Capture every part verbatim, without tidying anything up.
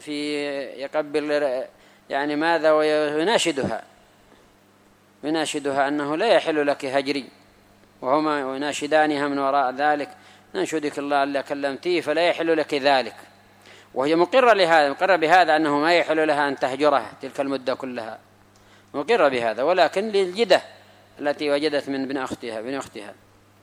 في يقبل يعني ماذا ويناشدها يناشدها أنه لا يحل لك هجري، وهما يناشدانها من وراء ذلك ننشدك الله ألا كلمتيه فلا يحل لك ذلك، وهي مقرة لهذا مقرة بهذا أنه ما يحل لها أن تهجره تلك المدة كلها، مقرة بهذا، ولكن للجدة التي وجدت من ابن أختها ابن أختها.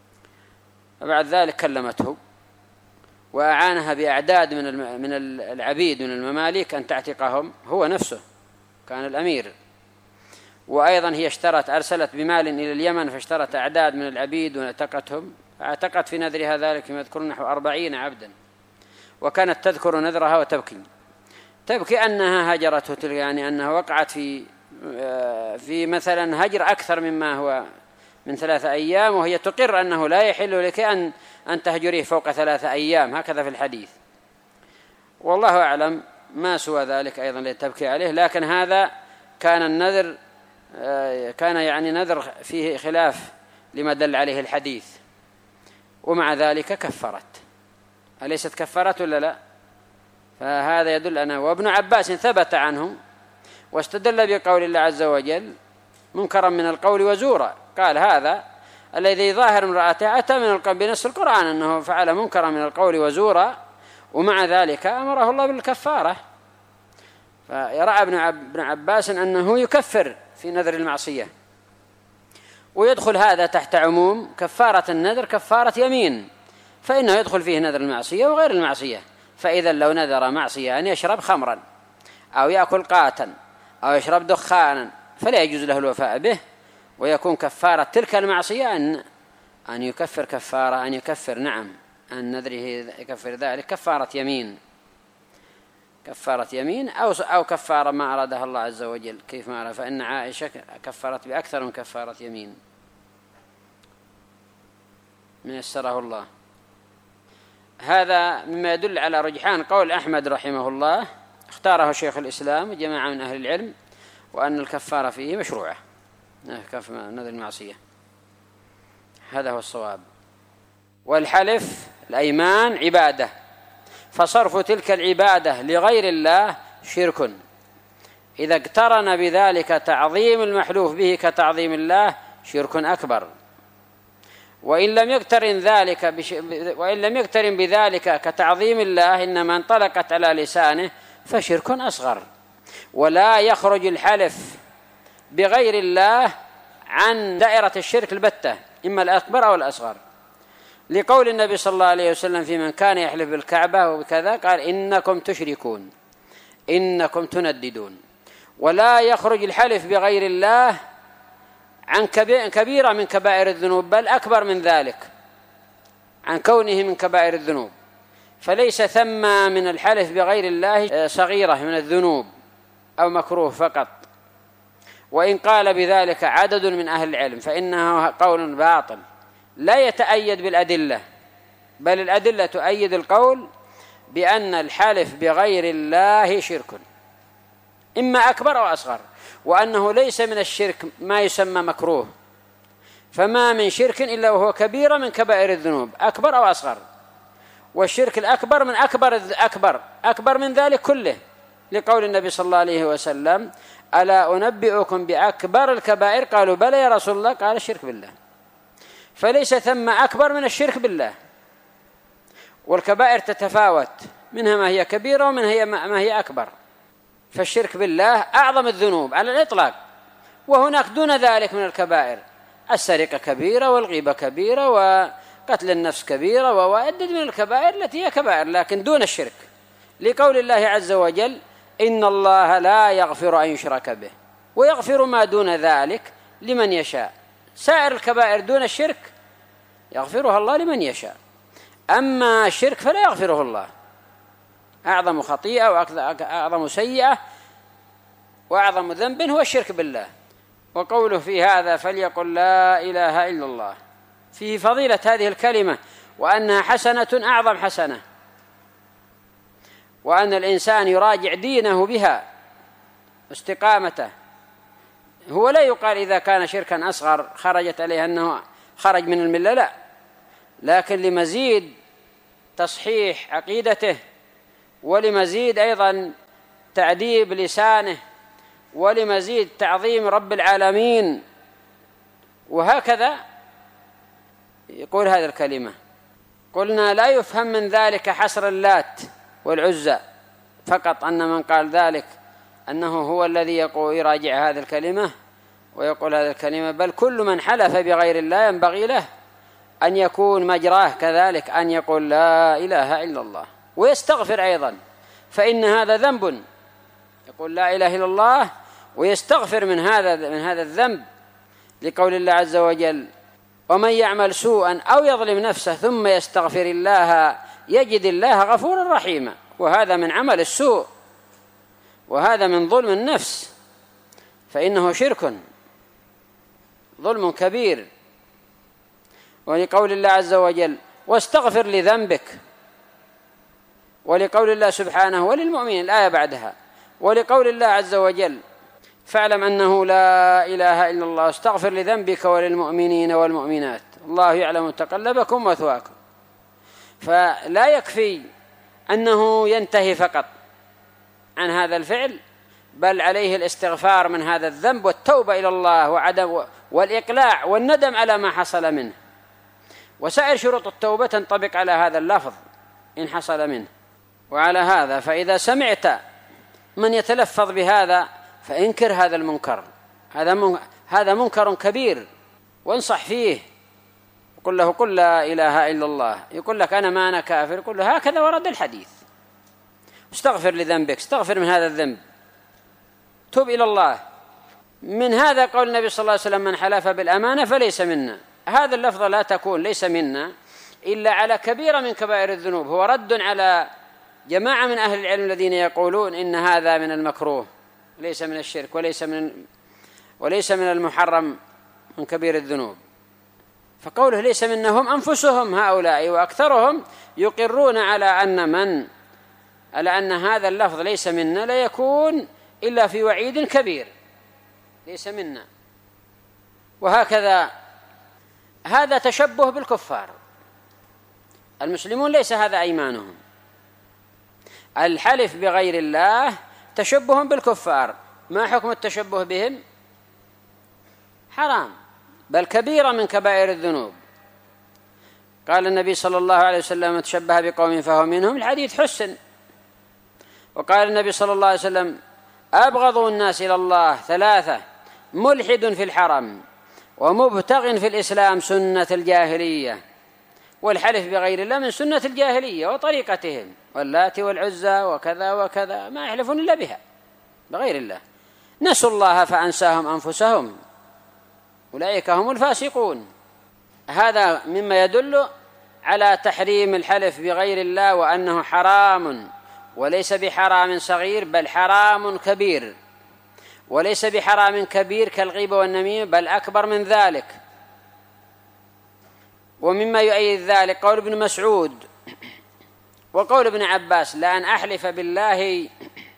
وبعد ذلك كلمته وأعانها بأعداد من من العبيد من المماليك أن تعتقهم، هو نفسه كان الأمير، وأيضا هي اشترت أرسلت بمال إلى اليمن فاشترت أعداد من العبيد واعتقتهم، اعتقت في نذرها ذلك كما يذكرون نحو أربعين عبدا، وكانت تذكر نذرها وتبكي تبكي أنها هجرته، يعني أنها وقعت في في مثلا هجر أكثر مما هو من ثلاثة أيام، وهي تقر أنه لا يحل لك أن أن تهجريه فوق ثلاثة أيام، هكذا في الحديث. والله أعلم ما سوى ذلك أيضا لتبكي عليه، لكن هذا كان النذر كان يعني نذر فيه خلاف لما دل عليه الحديث، ومع ذلك كفرت، أليست كفرت ولا لا؟ فهذا يدل أنا. وابن عباس ثبت عنه واستدل بقول الله عز وجل منكرا من القول وزورا، قال هذا الذي ظاهر امرأته أتى من القول بنص القرآن أنه فعل منكرا من القول وزورا، ومع ذلك أمره الله بالكفارة. فيرى ابن عباس أنه يكفر في نذر المعصية، ويدخل هذا تحت عموم كفارة النذر كفارة يمين، فإنه يدخل فيه نذر المعصية وغير المعصية. فإذا لو نذر معصية أن يشرب خمرا أو يأكل قاتا أو يشرب دخانا فلا يجوز له الوفاء به، ويكون كفارة تلك المعصية أن أن يكفر كفارة أن يكفر نعم أن نذره يكفر ذلك كفارة يمين كفارة يمين أو أو كفارة ما أرادها الله عز وجل كيف ما أراد، فإن عائشة كفرت بأكثر من كفارة يمين من يسره الله. هذا مما يدل على رجحان قول أحمد رحمه الله، اختاره شيخ الإسلام وجماعة من أهل العلم، وأن الكفارة فيه مشروعة كف نذر المعصية، هذا هو الصواب. والحلف الأيمان عبادة، فصرف تلك العبادة لغير الله شرك، إذا اقترن بذلك تعظيم المحلوف به كتعظيم الله شرك أكبر، وإن لم يقترن ذلك بش... وإن لم يقترن بذلك كتعظيم الله إنما انطلقت على لسانه فشرك أصغر. ولا يخرج الحلف بغير الله عن دائرة الشرك البتة، إما الأكبر أو الأصغر، لقول النبي صلى الله عليه وسلم في من كان يحلف بالكعبة وبكذا قال إنكم تشركون إنكم تنددون. ولا يخرج الحلف بغير الله عن كبيرة من كبائر الذنوب، بل أكبر من ذلك عن كونه من كبائر الذنوب، فليس ثم من الحلف بغير الله صغيرة من الذنوب أو مكروه فقط. وإن قال بذلك عدد من أهل العلم فإنه قول باطل لا يتأيد بالأدلة، بل الأدلة تؤيد القول بأن الحلف بغير الله شرك إما أكبر أو أصغر، وأنه ليس من الشرك ما يسمى مكروه، فما من شرك إلا وهو كبيرة من كبائر الذنوب أكبر أو أصغر، والشرك الأكبر من أكبر أكبر أكبر من ذلك كله، لقول النبي صلى الله عليه وسلم ألا أنبئكم بأكبر الكبائر؟ قالوا بلى يا رسول الله، قال الشرك بالله. فليس ثم أكبر من الشرك بالله، والكبائر تتفاوت، منها ما هي كبيرة ومنها هي ما هي أكبر، فالشرك بالله أعظم الذنوب على الإطلاق، وهناك دون ذلك من الكبائر، السرقة كبيرة والغيبة كبيرة وقتل النفس كبيرة ووعدد من الكبائر التي هي كبائر لكن دون الشرك، لقول الله عز وجل إن الله لا يغفر أن يشرك به ويغفر ما دون ذلك لمن يشاء. سائر الكبائر دون الشرك يغفرها الله لمن يشاء، أما الشرك فلا يغفره الله، أعظم خطيئة وأعظم سيئة وأعظم ذنب هو الشرك بالله. وقوله في هذا فليقل لا إله إلا الله فيه فضيلة هذه الكلمة، وأنها حسنة أعظم حسنة، وأن الإنسان يراجع دينه بها استقامته. هو لا يقال إذا كان شركا أصغر خرجت عليه أنه خرج من الملة، لا، لكن لمزيد تصحيح عقيدته ولمزيد أيضا تأديب لسانه ولمزيد تعظيم رب العالمين، وهكذا يقول هذه الكلمة. قلنا لا يفهم من ذلك حصر اللات والعزى فقط، أن من قال ذلك أنه هو الذي يقول يراجع هذه الكلمة ويقول هذه الكلمة، بل كل من حلف بغير الله ينبغي له أن يكون مجراه كذلك، أن يقول لا إله إلا الله ويستغفر أيضا، فإن هذا ذنب. يقول لا إله إلا الله ويستغفر من هذا من هذا الذنب، لقول الله عز وجل: ومن يعمل سوءا أو يظلم نفسه ثم يستغفر الله يجد الله غفورا رحيما. وهذا من عمل السوء، وهذا من ظلم النفس، فإنه شرك ظلم كبير. ولقول الله عز وجل: واستغفر لذنبك، ولقول الله سبحانه: وللمؤمنين، الآية بعدها، ولقول الله عز وجل: فاعلم أنه لا إله إلا الله واستغفر لذنبك وللمؤمنين والمؤمنات الله يعلم تقلبكم ومثواكم. فلا يكفي أنه ينتهي فقط عن هذا الفعل، بل عليه الاستغفار من هذا الذنب والتوبة إلى الله وعدم والإقلاع والندم على ما حصل منه. وسائر شروط التوبة تنطبق على هذا اللفظ إن حصل منه. وعلى هذا فإذا سمعت من يتلفظ بهذا فإنكر هذا المنكر، هذا هذا منكر كبير، وانصح فيه، يقول له: قل لا إله إلا الله. يقول لك: أنا ما أنا كافر. يقول له: هكذا ورد الحديث، استغفر لذنبك، استغفر من هذا الذنب، توب إلى الله. من هذا قول النبي صلى الله عليه وسلم: من حلف بالأمانة فليس منا. هذا اللفظ لا تكون ليس منا إلا على كبيرة من كبائر الذنوب. هو رد على جماعة من أهل العلم الذين يقولون إن هذا من المكروه، ليس من الشرك، وليس من وليس من المحرم، من كبير الذنوب. فقوله ليس منهم أنفسهم هؤلاء وأكثرهم يقرون على أن من على أن هذا اللفظ ليس منا لا يكون إلا في وعيد كبير، ليس منا. وهكذا هذا تشبه بالكفار. المسلمون ليس هذا أيمانهم. الحلف بغير الله تشبه بالكفار. ما حكم التشبه بهم؟ حرام، بل كبيرة من كبائر الذنوب. قال النبي صلى الله عليه وسلم: من تشبه بقوم فهو منهم. الحديث حسن. وقال النبي صلى الله عليه وسلم: أبغض الناس إلى الله ثلاثة: ملحد في الحرم، ومبتغ في الإسلام سنة الجاهلية. والحلف بغير الله من سنة الجاهلية وطريقتهم، واللات والعزى وكذا وكذا، ما يحلفون إلا بها بغير الله. نسوا الله فأنساهم أنفسهم، أولئك هم الفاسقون. هذا مما يدل على تحريم الحلف بغير الله، وأنه حرام، وليس بحرام صغير بل حرام كبير، وليس بحرام كبير كالغيبة والنميمة بل أكبر من ذلك. ومما يؤيد ذلك قول ابن مسعود وقول ابن عباس: لأن أحلف بالله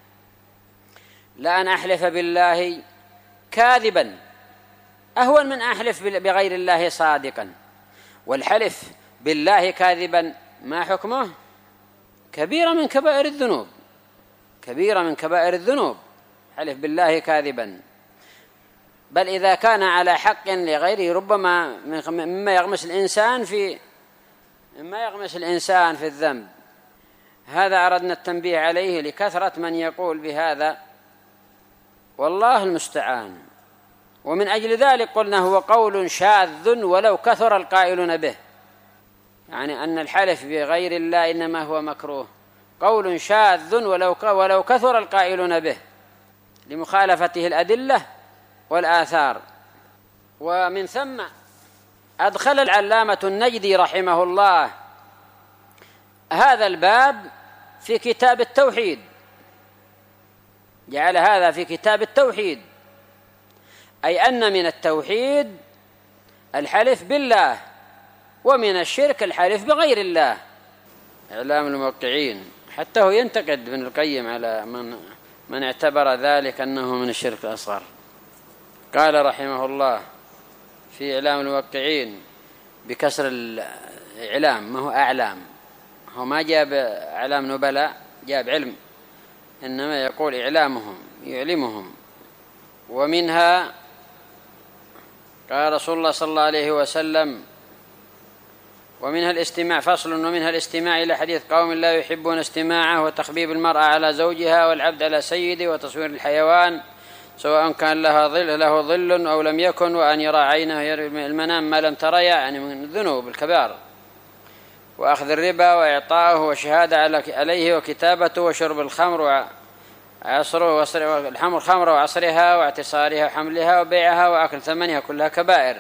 لأن أحلف بالله كاذبا أهون من أحلف بغير الله صادقا. والحلف بالله كاذبا ما حكمه؟ كبيرة من كبائر الذنوب، كبيرة من كبائر الذنوب حلف بالله كاذبا. بل إذا كان على حق لغيره ربما مما يغمس الإنسان في مما يغمس الإنسان في الذنب. هذا أردنا التنبيه عليه لكثرة من يقول بهذا، والله المستعان. ومن أجل ذلك قلنا هو قول شاذ ولو كثر القائلون به، يعني أن الحلف بغير الله إنما هو مكروه، قول شاذ ولو ولو كثر القائلون به لمخالفته الأدلة والآثار. ومن ثم أدخل العلامة النجدي رحمه الله هذا الباب في كتاب التوحيد، جعل هذا في كتاب التوحيد، أي أن من التوحيد الحلف بالله، ومن الشرك الحلف بغير الله. إعلام الموقعين. حتى هو ينتقد ابن القيم على من من اعتبر ذلك أنه من الشرك الأصغر. قال رحمه الله في إعلام الموقعين بكسر الإعلام، ما هو أعلام، هو ما جاب إعلام نبلاء، جاب علم إنما يقول إعلامهم يعلمهم. ومنها قال رسول الله صلى الله عليه وسلم: ومنها الاستماع فصل ومنها الاستماع إلى حديث قوم لا يحبون استماعه، وتخبيب المرأة على زوجها والعبد على سيده، وتصوير الحيوان سواء كان لها ظل له ظل أو لم يكن، وأن يرى عينه يرى المنام ما لم ترى، يعني من الذنوب الكبار، وأخذ الربا وإعطاؤه وشهادة عليه وكتابته، وشرب الخمر وعصره الحمر الخمر وعصرها واعتصارها وحملها وبيعها وأكل ثمنها، كلها كبائر.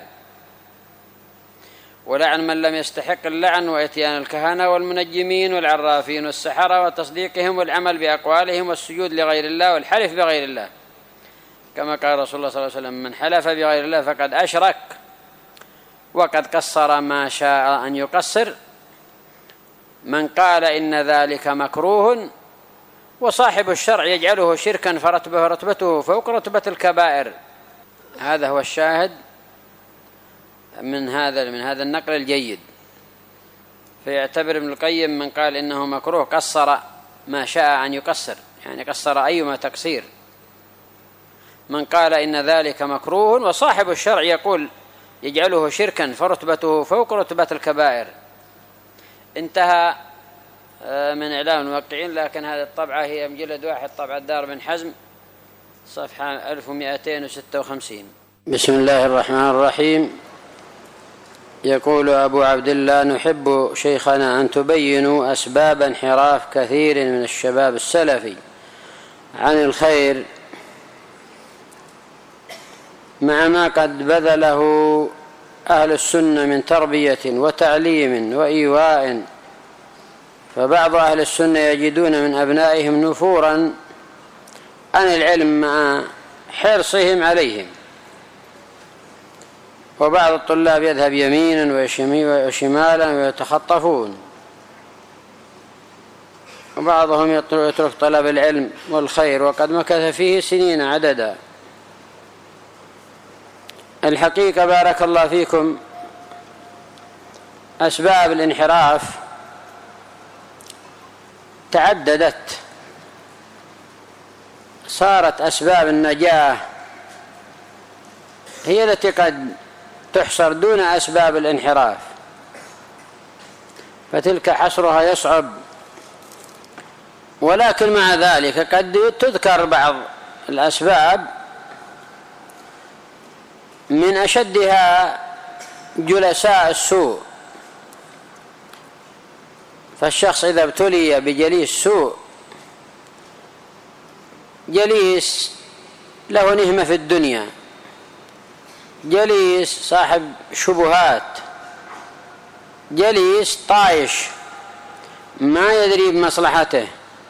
ولعن من لم يستحق اللعن، وإتيان الكهنة والمنجمين والعرافين والسحرة وتصديقهم والعمل بأقوالهم والسجود لغير الله والحلف بغير الله، كما قال رسول الله صلى الله عليه وسلم: من حلف بغير الله فقد أشرك وقد قصر ما شاء أن يقصر. من قال إن ذلك مكروه، وصاحب الشرع يجعله شركا فرتبه رتبته فوق رتبة الكبائر. هذا هو الشاهد من هذا من هذا النقل الجيد. فيعتبر ابن القيم من قال إنه مكروه قصر ما شاء أن يقصر، يعني قصر أيما تقصير. من قال إن ذلك مكروه، وصاحب الشرع يقول يجعله شركا فرتبته فوق رتبة الكبائر. انتهى من إعلام الموقعين. لكن هذه الطبعة هي مجلد واحد، طبعة دار بن حزم، صفحة ألف ومئتين وستة وخمسين. بسم الله الرحمن الرحيم. يقول أبو عبد الله: نحب شيخنا أن تبينوا أسباب انحراف كثير من الشباب السلفي عن الخير، مع ما قد بذله أهل السنة من تربية وتعليم وإيواء. فبعض أهل السنة يجدون من أبنائهم نفورا عن العلم مع حرصهم عليهم، وبعض الطلاب يذهب يمينا وشمالا ويتخطفون، وبعضهم يترك طلب العلم والخير وقد مكث فيه سنين عددا. الحقيقة بارك الله فيكم أسباب الانحراف تعددت، صارت أسباب النجاة هي التي قد تحصر دون أسباب الانحراف، فتلك حصرها يصعب. ولكن مع ذلك قد تذكر بعض الأسباب من أشدها جلساء السوء. فالشخص إذا ابتلي بجليس سوء، جليس له نهمة في الدنيا، جليس صاحب شبهات، جليس طايش ما يدري بمصلحته،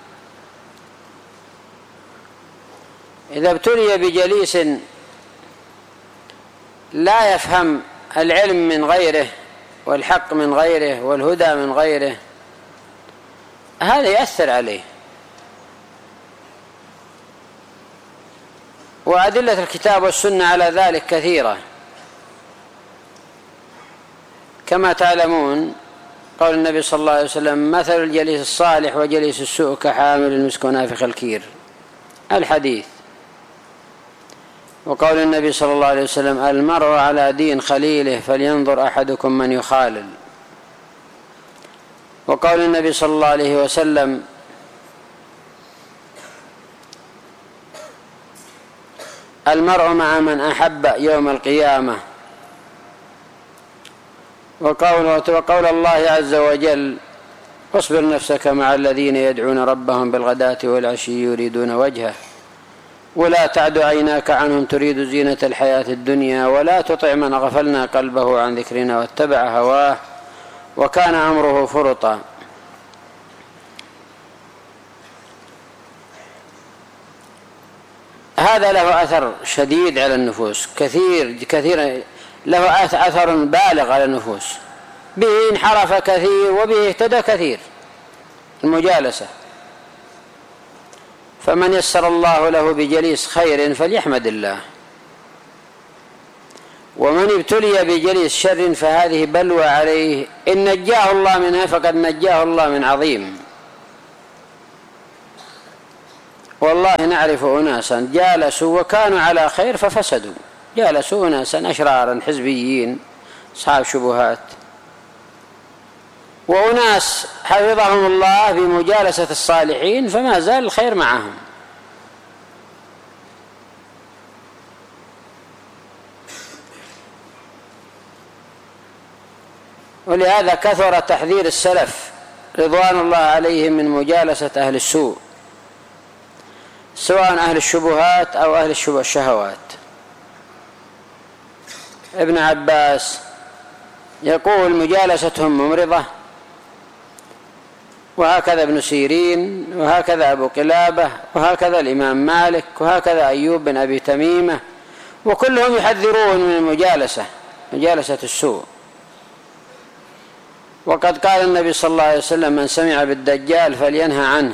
إذا ابتلي بجليس لا يفهم العلم من غيره والحق من غيره والهدى من غيره، هذا يأثر عليه. وأدلة الكتاب والسنة على ذلك كثيرة، كما تعلمون قول النبي صلى الله عليه وسلم: مثل الجليس الصالح وجليس السوء كحامل المسك ونافخ الكير، الحديث. وقول النبي صلى الله عليه وسلم: المرء على دين خليله فلينظر أحدكم من يخالل. وقول النبي صلى الله عليه وسلم: المرء مع من أحب يوم القيامة. وقول, وقول الله عز وجل: واصبر نفسك مع الذين يدعون ربهم بالغداة والعشي يريدون وجهه ولا تعد عيناك عنهم تريد زينة الحياة الدنيا ولا تطع من غفلنا قلبه عن ذكرنا واتبع هواه وكان أمره فرطا. هذا له أثر شديد على النفوس، كثير كثير له أثر بالغ على النفوس، به انحرف كثير وبه اهتدى كثير، المجالسة. فمن يسر الله له بجليس خير فليحمد الله، ومن ابتلي بجليس شر فهذه بلوى عليه، إن نجاه الله منها فقد نجاه الله من عظيم. والله نعرف أناسا جالسوا وكانوا على خير ففسدوا، جالسوا أناسا أشرارا حزبيين أصحاب شبهات، وأناس حفظهم الله بمجالسة الصالحين فما زال الخير معهم. ولهذا كثر تحذير السلف رضوان الله عليهم من مجالسة أهل السوء، سواء أهل الشبهات أو أهل الشهوات. ابن عباس يقول مجالستهم ممرضة، وهكذا ابن سيرين، وهكذا أبو قلابة، وهكذا الإمام مالك، وهكذا أيوب بن أبي تميمة، وكلهم يحذرون من المجالسة، مجالسة السوء. وقد قال النبي صلى الله عليه وسلم من سمع بالدجال فلينهى عنه.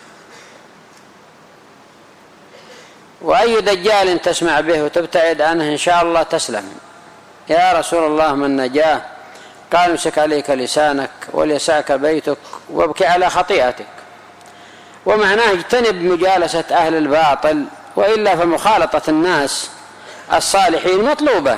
وأي دجال تسمع به وتبتعد عنه إن شاء الله تسلم. يا رسول الله من نجاه؟ قال امسك عليك لسانك وليسعك بيتك وابكي على خطيئتك. ومعناه اجتنب مجالسة أهل الباطل، وإلا فمخالطة الناس الصالحين مطلوبة.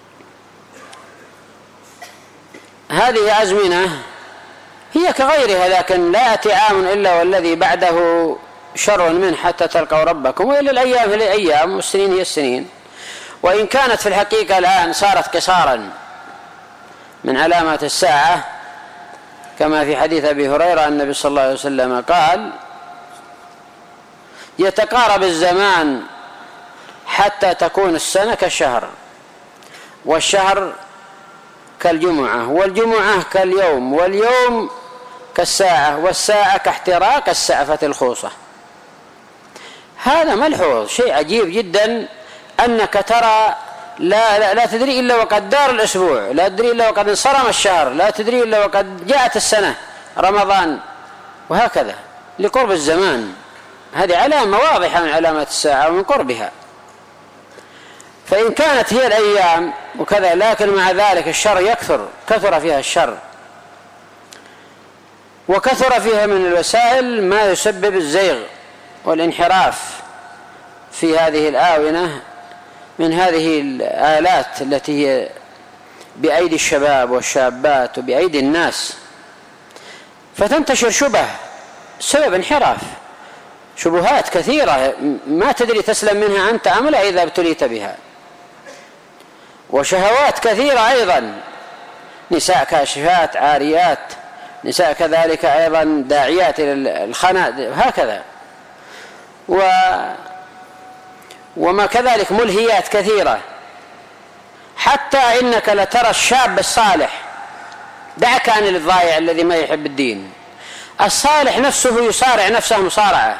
هذه أزمنة هي كغيرها، لكن لا يأتي عام إلا والذي بعده شر منه حتى تلقوا ربكم، وإلا الأيام هي الأيام والسنين هي السنين. وإن كانت في الحقيقة الآن صارت قصارا من علامات الساعة، كما في حديث أبي هريرة النبي صلى الله عليه وسلم قال يتقارب الزمان حتى تكون السنة كالشهر، والشهر كالجمعة، والجمعة كاليوم، واليوم كالساعة، والساعة كاحتراق السعفة الخوصة. هذا ملحوظ، شيء عجيب جدا، أنك ترى لا, لا, لا تدري إلا وقد دار الأسبوع، لا تدري إلا وقد انصرم الشهر، لا تدري إلا وقد جاءت السنة رمضان، وهكذا لقرب الزمان. هذه علامة واضحة من علامات الساعة ومن قربها. فإن كانت هي الأيام وكذا، لكن مع ذلك الشر يكثر، كثر فيها الشر، وكثر فيها من الوسائل ما يسبب الزيغ والانحراف في هذه الآونة من هذه الآلات التي هي بأيدي الشباب والشابات وبأيدي الناس، فتنتشر شبه سبب انحراف، شبهات كثيرة ما تدري تسلم منها أنت أم لا إذا ابتليت بها، وشهوات كثيرة أيضا، نساء كاشفات عاريات، نساء كذلك أيضا داعيات إلى الخنا، هكذا، و وما كذلك ملهيات كثيرة. حتى إنك لترى الشاب الصالح، دعك عن الضائع الذي ما يحب الدين، الصالح نفسه يصارع نفسه مصارعة.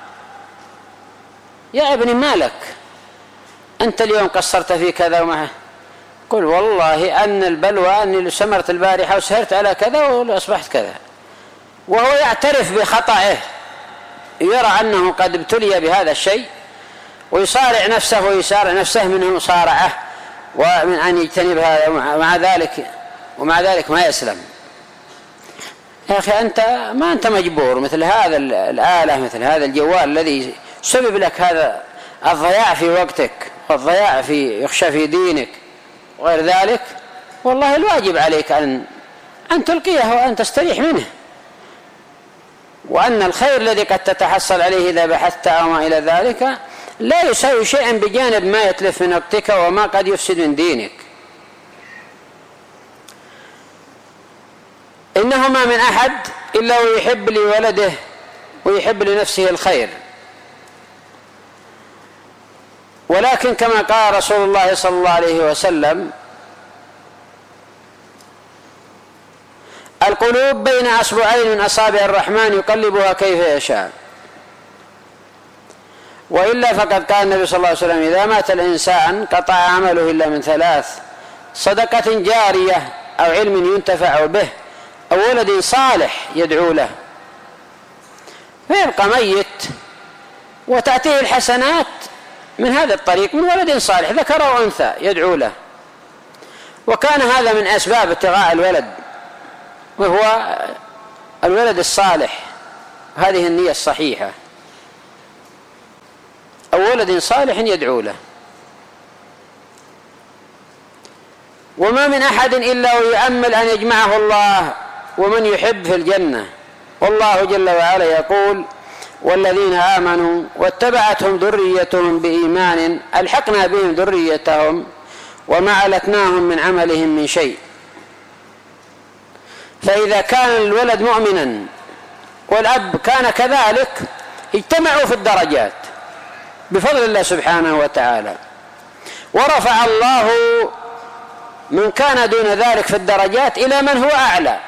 يا ابني مالك أنت اليوم قصرت في كذا وما، قل والله أن البلوى أني سمرت البارحة وسهرت على كذا وأصبحت كذا، وهو يعترف بخطئه، يرى أنه قد ابتلي بهذا الشيء، ويصارع نفسه ويصارع نفسه منه مصارعة ومن أن يجتنبها، مع ذلك ومع ذلك ما يسلم. يا أخي أنت ما أنت مجبور، مثل هذا الآلة، مثل هذا الجوال الذي سبب لك هذا الضياع في وقتك والضياع في يخشى في دينك وغير ذلك، والله الواجب عليك أن أن تلقيه وأن تستريح منه، وأن الخير الذي قد تتحصل عليه إذا بحثت أو ما إلى ذلك لا يساوي شيئا بجانب ما يتلف من وقتك وما قد يفسد من دينك. إنه ما من أحد إلا ويحب لولده ويحب لنفسه الخير، ولكن كما قال رسول الله صلى الله عليه وسلم القلوب بين أصبعين من أصابع الرحمن يقلبها كيف يشاء. وإلا فقد قال النبي صلى الله عليه وسلم إذا مات الإنسان قطع عمله إلا من ثلاث: صدقة جارية، أو علم ينتفع به، أو ولد صالح يدعو له. فيبقى ميت وتأتيه الحسنات من هذا الطريق، من ولد صالح ذكر أو أنثى يدعو له. وكان هذا من أسباب ابتغاء الولد، وهو الولد الصالح، هذه النية الصحيحة. ولد صالح يدعو له. وما من أحد إلا ويؤمل أن يجمعه الله ومن يحب في الجنة. والله جل وعلا يقول: والذين آمنوا واتبعتهم ذريتهم بإيمان ألحقنا بهم ذريتهم وما ألتناهم من عملهم من شيء. فإذا كان الولد مؤمنا والأب كان كذلك اجتمعوا في الدرجات بفضل الله سبحانه وتعالى، ورفع الله من كان دون ذلك في الدرجات إلى من هو أعلى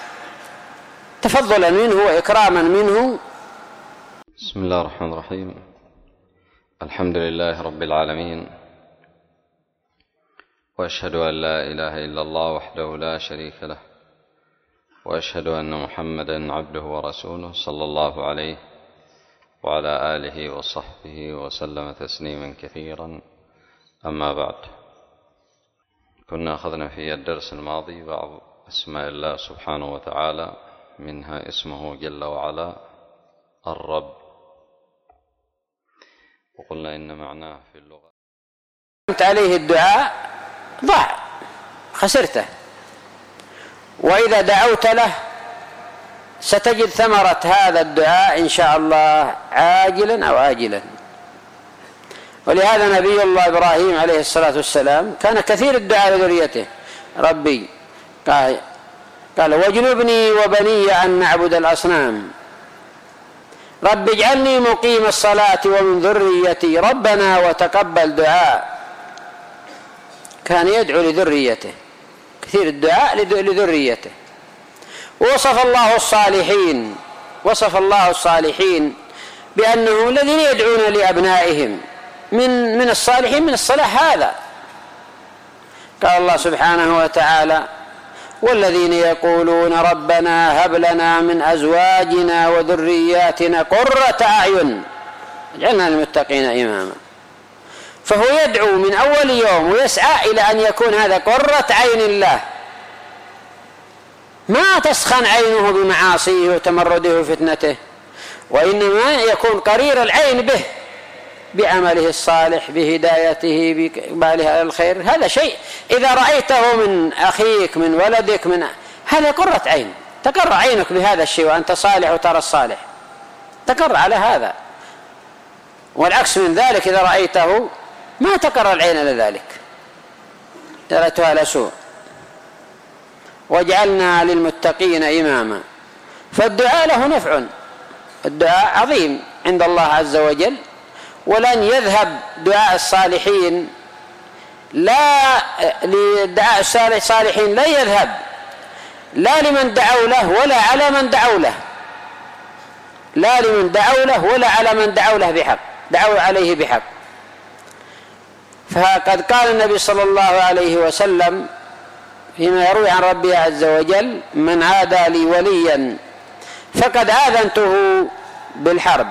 تفضلا منه وإكراما منه. بسم الله الرحمن الرحيم. الحمد لله رب العالمين، وأشهد أن لا إله إلا الله وحده لا شريك له، وأشهد أن محمدا عبده ورسوله صلى الله عليه وعلى آله وصحبه وسلم تسليما كثيرا. أما بعد، كنا أخذنا في الدرس الماضي بعض أسماء الله سبحانه وتعالى، منها اسمه جل وعلا الرب، وقلنا إن معناه في اللغة عليه الدعاء ضاع، خسرته. وإذا دعوت له ستجد ثمرة هذا الدعاء إن شاء الله عاجلا أو آجلا. ولهذا نبي الله إبراهيم عليه الصلاة والسلام كان كثير الدعاء لذريته: ربي قال, قال واجنبني وبني أن نعبد الأصنام، رب اجعلني مقيم الصلاة ومن ذريتي ربنا وتقبل دعاء. كان يدعو لذريته، كثير الدعاء لذريته. ووصف الله الصالحين وصف الله الصالحين بأنهم الذين يدعون لأبنائهم من من الصالحين من الصلاح هذا. قال الله سبحانه وتعالى: والذين يقولون ربنا هب لنا من أزواجنا وذرياتنا قرة أعين واجعلنا للمتقين إماما. فهو يدعو من أول يوم ويسعى إلى أن يكون هذا قرة عين الله، ما تسخن عينه بمعاصيه وتمرده وفتنته، وإنما يكون قرير العين به بعمله الصالح، بهدايته، بإقباله على الخير. هذا شيء إذا رأيته من أخيك من ولدك من هذا قرة عين، تقر عينك بهذا الشيء وأنت صالح وترى الصالح، تقر على هذا. والعكس من ذلك إذا رأيته ما تقر العين لذلك، رأيتها لسوء. واجعلنا للمتقين إماما. فالدعاء له نفع، الدعاء عظيم عند الله عز وجل، ولن يذهب دعاء الصالحين لا لدعاء الصالحين لا يذهب لا لمن دعوا له ولا على من دعوا له، لا لمن دعوا له ولا على من دعوا له بحق دعوا عليه بحق. فقد قال النبي صلى الله عليه وسلم فيما يروي عن ربه عز وجل: من عادى لي وليا فقد آذنته بالحرب،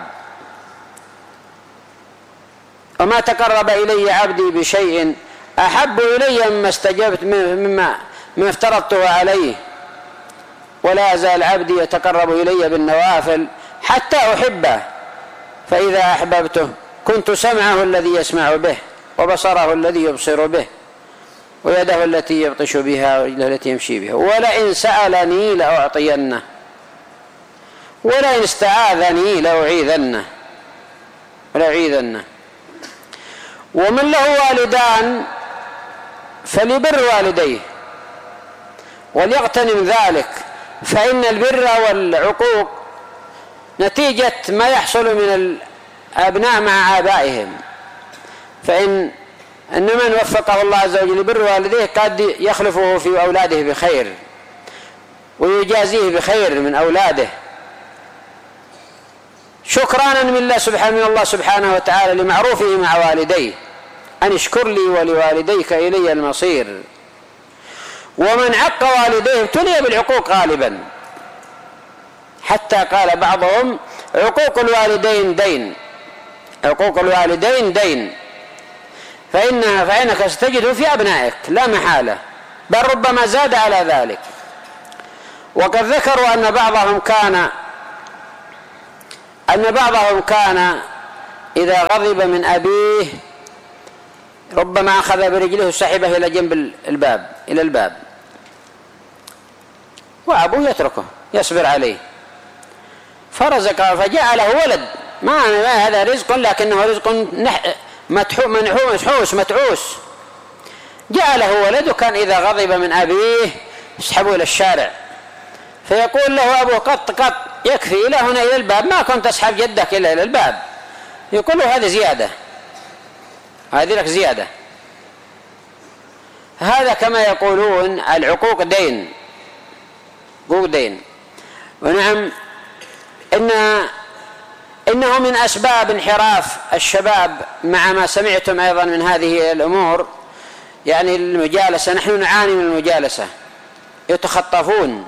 وما تقرب إلي عبدي بشيء أحب إلي مما استجبت مما ما افترضته عليه، ولا يزال عبدي يتقرب إلي بالنوافل حتى أحبه، فإذا أحببته كنت سمعه الذي يسمع به وبصره الذي يبصر به ويده التي يبطش بها ورجله التي يمشي بها، ولئن سألني لأعطينه ولئن استعاذني لأعيذنه ولأعيذنه. ومن له والدان فليبر والديه وليغتنم ذلك، فإن البر والعقوق نتيجة ما يحصل من الأبناء مع آبائهم. فإن أن من وفقه الله عز وجل لبر والديه قد يخلفه في أولاده بخير ويجازيه بخير من أولاده، شكرانا من الله سبحانه من الله سبحانه وتعالى لمعروفه مع والديه، أن اشكر لي ولوالديك إلي المصير. ومن عق والديه ابتلي بالعقوق غالبا، حتى قال بعضهم: عقوق الوالدين دين، عقوق الوالدين دين، فإنها فإنك ستجده في أبنائك لا محالة، بل ربما زاد على ذلك. وقد ذكروا أن بعضهم كان أن بعضهم كان إذا غضب من أبيه ربما أخذ برجله وسحبه إلى جنب الباب إلى الباب، وأبوه يتركه يصبر عليه، فرزق فجاء له ولد، ما هذا رزق لكنه رزق منحوس متعوس. جاء له ولد، وكان إذا غضب من أبيه يسحبه إلى الشارع، فيقول له أبوه قط قط يكفي إلى هنا إلى الباب، ما كنت أسحب جدك إلى الباب. يقول له هذه زيادة، هذه لك زيادة. هذا كما يقولون العقوق دين، عقوق دين. ونعم إن إنه من أسباب انحراف الشباب، مع ما سمعتم أيضا من هذه الأمور، يعني المجالسة. نحن نعاني من المجالسة، يتخطفون،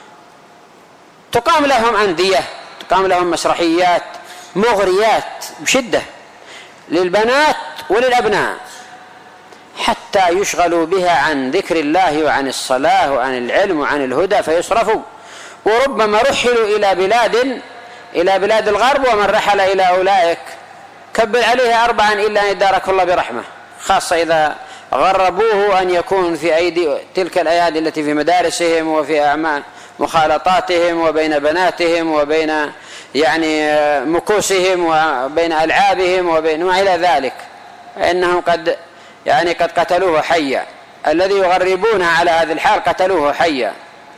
تقام لهم أندية، تقام لهم مسرحيات مغريات بشدة للبنات وللأبناء، حتى يشغلوا بها عن ذكر الله وعن الصلاة وعن العلم وعن الهدى فيصرفوا. وربما رحلوا إلى بلاد إلى بلاد الغرب، ومن رحل إلى أولئك كبر عليه أربعا إلا أن يدارك الله برحمة، خاصة إذا غربوه أن يكون في أيدي تلك الأيادي التي في مدارسهم وفي أعمال مخالطاتهم وبين بناتهم وبين يعني مكوسهم وبين ألعابهم وبين ما إلى ذلك، إنهم قد يعني قد قتلوه حيا. الذي يغربونه على هذه الحال قتلوه حيا،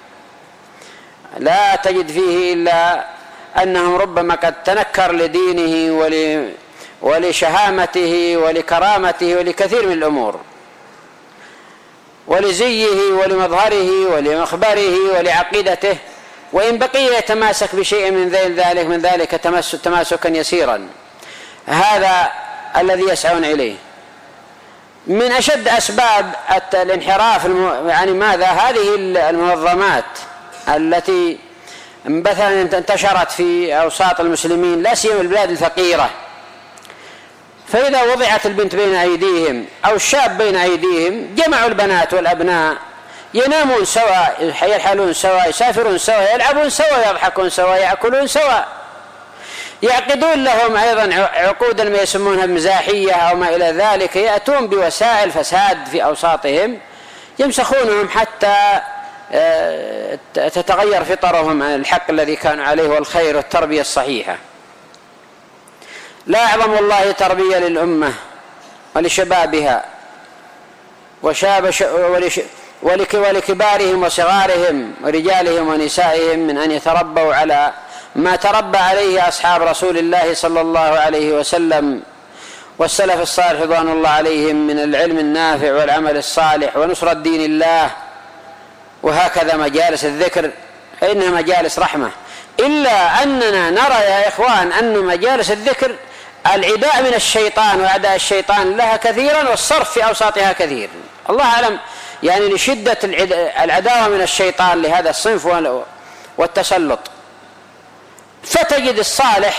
لا تجد فيه إلا أنه ربما قد تنكر لدينه ولشهامته ولكرامته ولكثير من الأمور، ولزيه ولمظهره ولمخبره ولعقيدته، وإن بقي يتماسك بشيء من ذلك من ذلك تماسكا يسيرا. هذا الذي يسعون إليه. من أشد أسباب الانحراف يعني ماذا؟ هذه المنظمات التي مثلا انتشرت في أوساط المسلمين، لا سيما البلاد الفقيرة، فإذا وضعت البنت بين أيديهم أو الشاب بين أيديهم جمعوا البنات والأبناء، ينامون سوا، يرحلون سوا، يسافرون سوا، يلعبون سوا، يضحكون سوا، يأكلون سوا، يعقدون لهم أيضا عقودا ما يسمونها مزاحية أو ما إلى ذلك، يأتون بوسائل فساد في أوساطهم يمسخونهم حتى تتغير فطرهم عن الحق الذي كانوا عليه والخير والتربية الصحيحة. لا أعظم الله تربية للأمة ولشبابها وشاب ولكبارهم وصغارهم ورجالهم ونسائهم من أن يتربوا على ما تربى عليه أصحاب رسول الله صلى الله عليه وسلم والسلف الصالح رضوان الله عليهم من العلم النافع والعمل الصالح ونصرة دين الله. وهكذا مجالس الذكر فإنها مجالس رحمة، إلا أننا نرى يا إخوان أن مجالس الذكر العداء من الشيطان وأعداء الشيطان لها كثيرا، والصرف في أوساطها كثير. الله أعلم يعني لشدة العداوة من الشيطان لهذا الصنف والتسلط. فتجد الصالح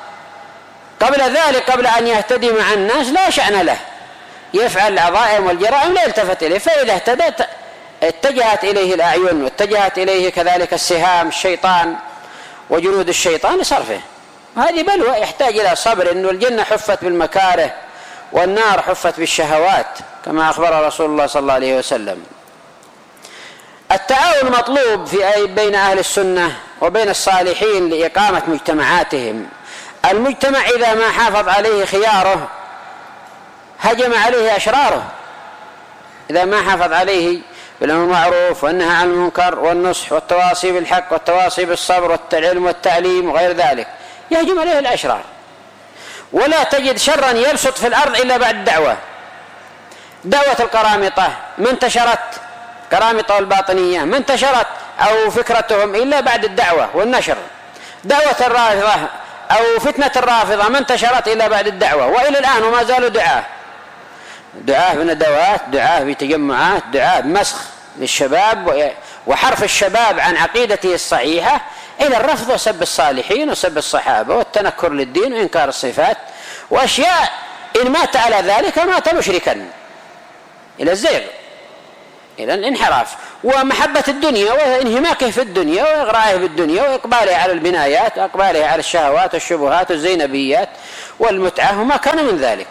قبل ذلك قبل أن يهتدي مع الناس لا شأن له، يفعل العظائم والجرائم لا يلتفت إليه، فإذا اهتدت اتجهت إليه الأعين واتجهت إليه كذلك السهام الشيطان وجنود الشيطان لصرفه. هذه بلوى يحتاج إلى صبر، إنه الجنة حفت بالمكاره والنار حفت بالشهوات كما أخبر رسول الله صلى الله عليه وسلم. التعاون مطلوب في بين أهل السنة وبين الصالحين لإقامة مجتمعاتهم. المجتمع إذا ما حافظ عليه خياره هجم عليه أشراره، إذا ما حافظ عليه بالأمر بالمعروف والنهي عن المنكر والنصح والتواصي بالحق والتواصي بالصبر والعلم والتعليم وغير ذلك يهجم عليه الأشرار. ولا تجد شرا يبسط في الأرض إلا بعد الدعوة. دعوة القرامطة ما انتشرت، قرامطة والباطنية ما انتشرت أو فكرتهم إلا بعد الدعوة والنشر. دعوة الرافضة أو فتنة الرافضة ما انتشرت إلا بعد الدعوة، وإلى الآن وما زالوا دعاة دعاة بندوات، دعاة بتجمعات، دعاة بمسخ للشباب وحرف الشباب عن عقيدته الصحيحة إلى الرفض وسب الصالحين وسب الصحابة والتنكر للدين وإنكار الصفات وأشياء إن مات على ذلك مات مشركا، إلى الزيغ، إلى الانحراف ومحبة الدنيا وانهماكه في الدنيا وإغرائه بالدنيا وإقباله على البنايات وإقباله على الشهوات والشبهات والزينبيات والمتعة وما كان من ذلك.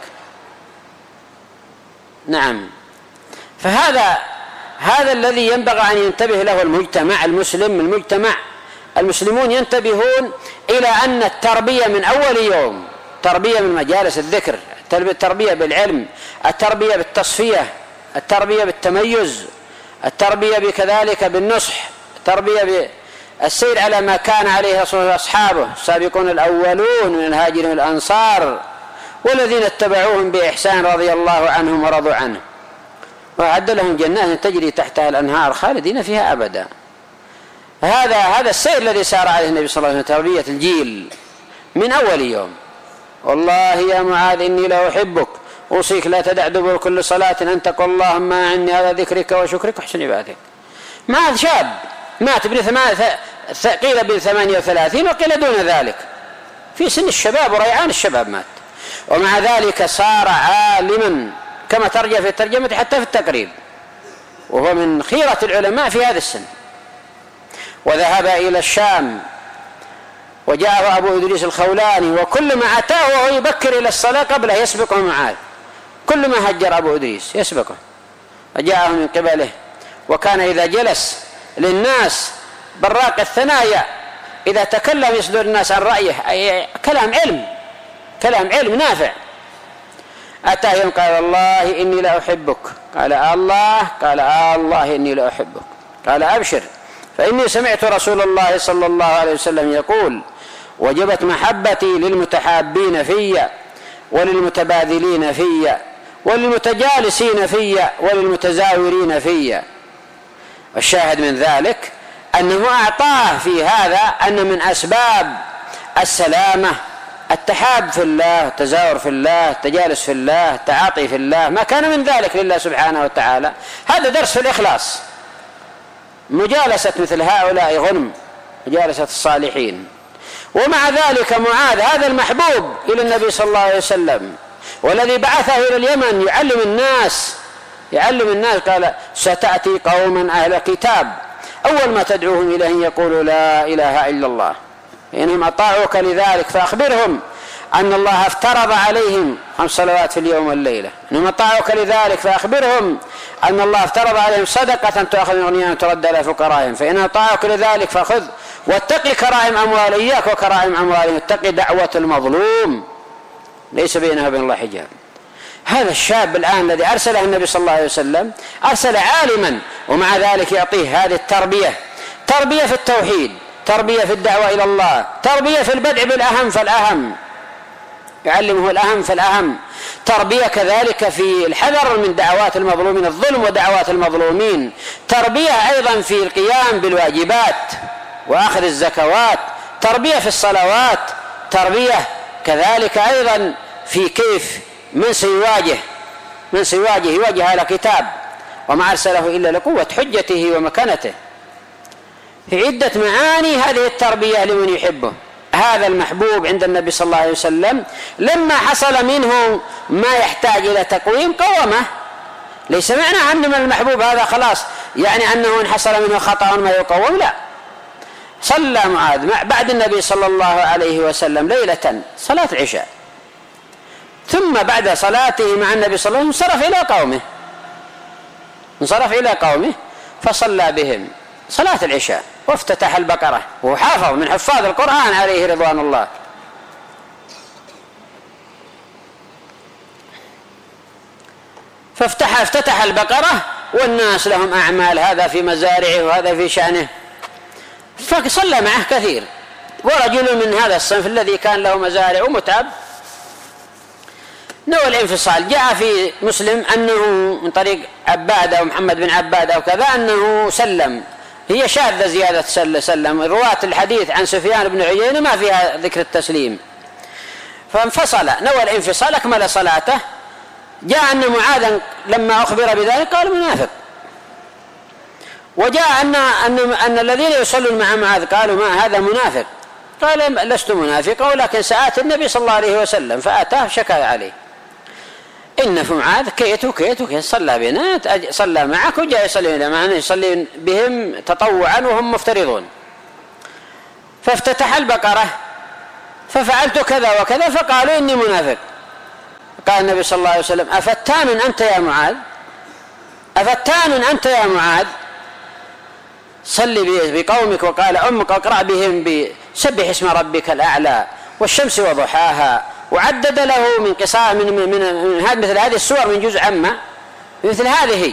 نعم. فهذا هذا الذي ينبغي أن ينتبه له المجتمع المسلم. المجتمع المسلمون ينتبهون إلى أن التربية من أول يوم، تربية من مجالس الذكر، التربية بالعلم، التربية بالتصفية، التربية بالتميز، التربية بكذلك بالنصح، التربية بالسير على ما كان عليه رسول الله وأصحابه السابقون الأولون من الهاجرين والأنصار والذين اتبعوهم بإحسان رضي الله عنهم ورضوا عنه وأعد لهم جنات تجري تحتها الأنهار خالدين فيها أبدا. هذا هذا السير الذي سار عليه النبي صلى الله عليه وسلم، تربية الجيل من أول يوم. والله يا معاذ إني لا أحبك أوصيك لا تدع دبر كل صلاة أن تقول اللهم أعني على ذكرك وشكرك وحسن عبادتك. معاذ شاب مات ابن ثمانية، قيل ابن ثمانية وثلاثين وقيل دون ذلك، في سن الشباب وريعان الشباب مات، ومع ذلك صار عالما كما ترجع في الترجمة حتى في التقريب، وهو من خيرة العلماء في هذا السن. وذهب إلى الشام وجاءه أبو إدريس الخولاني، وكل ما أتاه وهو يبكر إلى الصلاة قبله يسبقه معاذ، كل ما هجر أبو إدريس يسبقه وجاءه من قبله. وكان إذا جلس للناس براق الثنايا إذا تكلم يصدر الناس عن رأيه، أي كلام علم، كلام علم نافع. أتاه يوم قال الله إني لا أحبك، قال الله، قال الله إني لا أحبك، قال أبشر فإني سمعت رسول الله صلى الله عليه وسلم يقول وجبت محبتي للمتحابين في وللمتباذلين في وللمتجالسين في وللمتزاورين في. والشاهد من ذلك أنه أعطاه في هذا أن من أسباب السلامة التحاب في الله، التزاور في الله، التجالس في الله، التعاطي في الله، ما كان من ذلك لله سبحانه وتعالى. هذا درس في الإخلاص. مجالسة مثل هؤلاء غنم، مجالسة الصالحين. ومع ذلك معاذ هذا المحبوب إلى النبي صلى الله عليه وسلم والذي بعثه إلى اليمن يعلم الناس يعلم الناس قال ستأتي قوما أهل كتاب أول ما تدعوهم إليه أن يقولوا لا إله إلا الله، إنهم أطاعوك لذلك فأخبرهم أن الله افترض عليهم خمس صلوات في اليوم والليلة، إنهم أطاعوك لذلك فأخبرهم أن الله افترض عليهم صدقة تأخذ من أغنيائهم ترد على فقرائهم، فإن أطاعوك لذلك فخذ واتقي كرائم أموال إياك وكرائم أموالهم، اتقي دعوة المظلوم ليس بينها وبين الله حجاب. هذا الشاب الآن الذي أرسله النبي صلى الله عليه وسلم أرسل عالما، ومع ذلك يعطيه هذه التربية، تربية في التوحيد، تربية في الدعوة إلى الله، تربية في البدء بالأهم فالأهم، يعلمه الأهم فالأهم، تربية كذلك في الحذر من دعوات المظلومين، الظلم ودعوات المظلومين، تربية أيضا في القيام بالواجبات وأخذ الزكوات، تربية في الصلوات، تربية كذلك أيضا في كيف من سيواجه من سيواجه يواجه على كتاب وما أرسله إلا لقوة حجته ومكانته. في عدة معاني هذه التربية لمن يحبه. هذا المحبوب عند النبي صلى الله عليه وسلم لما حصل منه ما يحتاج إلى تقويم قومه. ليس معنى أن من المحبوب هذا خلاص يعني أنه إن حصل منه خطأ ما يقوم، لا. صلى معاذ بعد النبي صلى الله عليه وسلم ليلة صلاة العشاء، ثم بعد صلاته مع النبي صلى الله عليه وسلم انصرف إلى قومه انصرف إلى قومه فصلى بهم صلاة العشاء وافتتح البقرة، وهو حافظ من حفاظ القرآن عليه رضوان الله. فافتح افتتح البقرة والناس لهم أعمال، هذا في مزارعه وهذا في شأنه، فصلى معه كثير. ورجل من هذا الصنف الذي كان له مزارع ومتعب نوى الانفصال. جاء في مسلم أنه من طريق عباد أو محمد بن عباد أو كذا أنه سلم، هي شاذة زيادة سلم، رواة الحديث عن سفيان بن عيينة ما فيها ذكر التسليم. فانفصل، نوى الانفصال، أكمل صلاته. جاء أن معاذ لما أخبر بذلك قال منافق. وجاء أن, أن, أن الذين يصلون مع معاذ قالوا ما هذا منافق، قال لست منافقا ولكن سآتي النبي صلى الله عليه وسلم، فأتاه شكى عليه إن في معاذ كيت وكيت وكيت، صلى بنا صلى معك وجاء يصلي معنا يصلي بهم تطوعا وهم مفترضون. فافتتح البقرة ففعلت كذا وكذا فقالوا إني منافق. قال النبي صلى الله عليه وسلم: أفتان أنت يا معاذ؟ أفتان أنت يا معاذ؟ صل بقومك وقال أمك واقرأ بهم بسبح اسم ربك الأعلى والشمس وضحاها، وعدد له من قصار من, من, من, من مثل هذه السور من جزء عامة مثل هذه.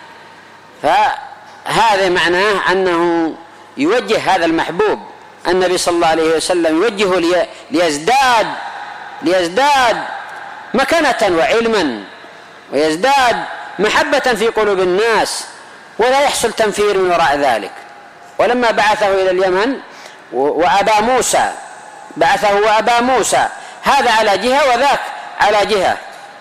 فهذا معناه أنه يوجه هذا المحبوب النبي صلى الله عليه وسلم يوجهه ليزداد ليزداد مكانة وعلما ويزداد محبة في قلوب الناس، ولا يحصل تنفير من وراء ذلك. ولما بعثه إلى اليمن وأبا موسى بعثه وأبا موسى، هذا على جهة وذاك على جهة،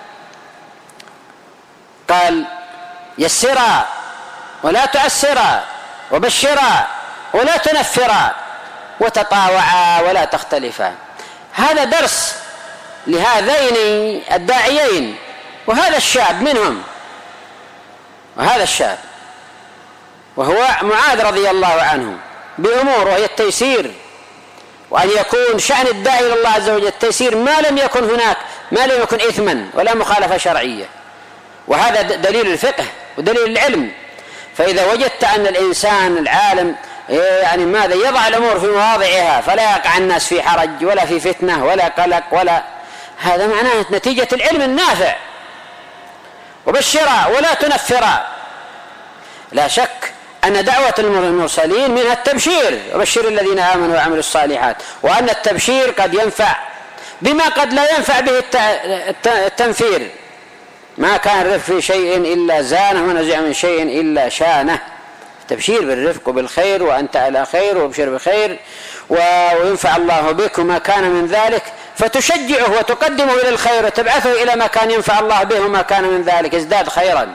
قال: يسرا ولا تعسرا، وبشرا ولا تنفرا، وتطاوعا ولا تختلفا. هذا درس لهذين الداعيين، وهذا الشاب منهم، وهذا الشاب وهو معاذ رضي الله عنه بأمور، وهي التيسير، وأن يكون شأن الداعي إلى الله عز وجل التيسير ما لم يكن هناك ما لم يكن إثما ولا مخالفة شرعية. وهذا دليل الفقه ودليل العلم. فإذا وجدت أن الإنسان العالم يعني ماذا يضع الأمور في مواضعها فلا يقع الناس في حرج ولا في فتنة ولا قلق ولا، هذا معناه نتيجة العلم النافع. وبشرا ولا تنفرا، لا شك أن دعوة المرسلين منها التبشير، وبشر الذين آمنوا وعملوا الصالحات، وأن التبشير قد ينفع بما قد لا ينفع به التنفير. ما كان الرفق في شيء إلا زانه، ونزع من شيء إلا شانه. التبشير بالرفق وبالخير، وأنت على خير وابشر بخير وينفع الله بك وما كان من ذلك، فتشجعه وتقدمه إلى الخير وتبعثه إلى ما كان ينفع الله به وما كان من ذلك، ازداد خيرا.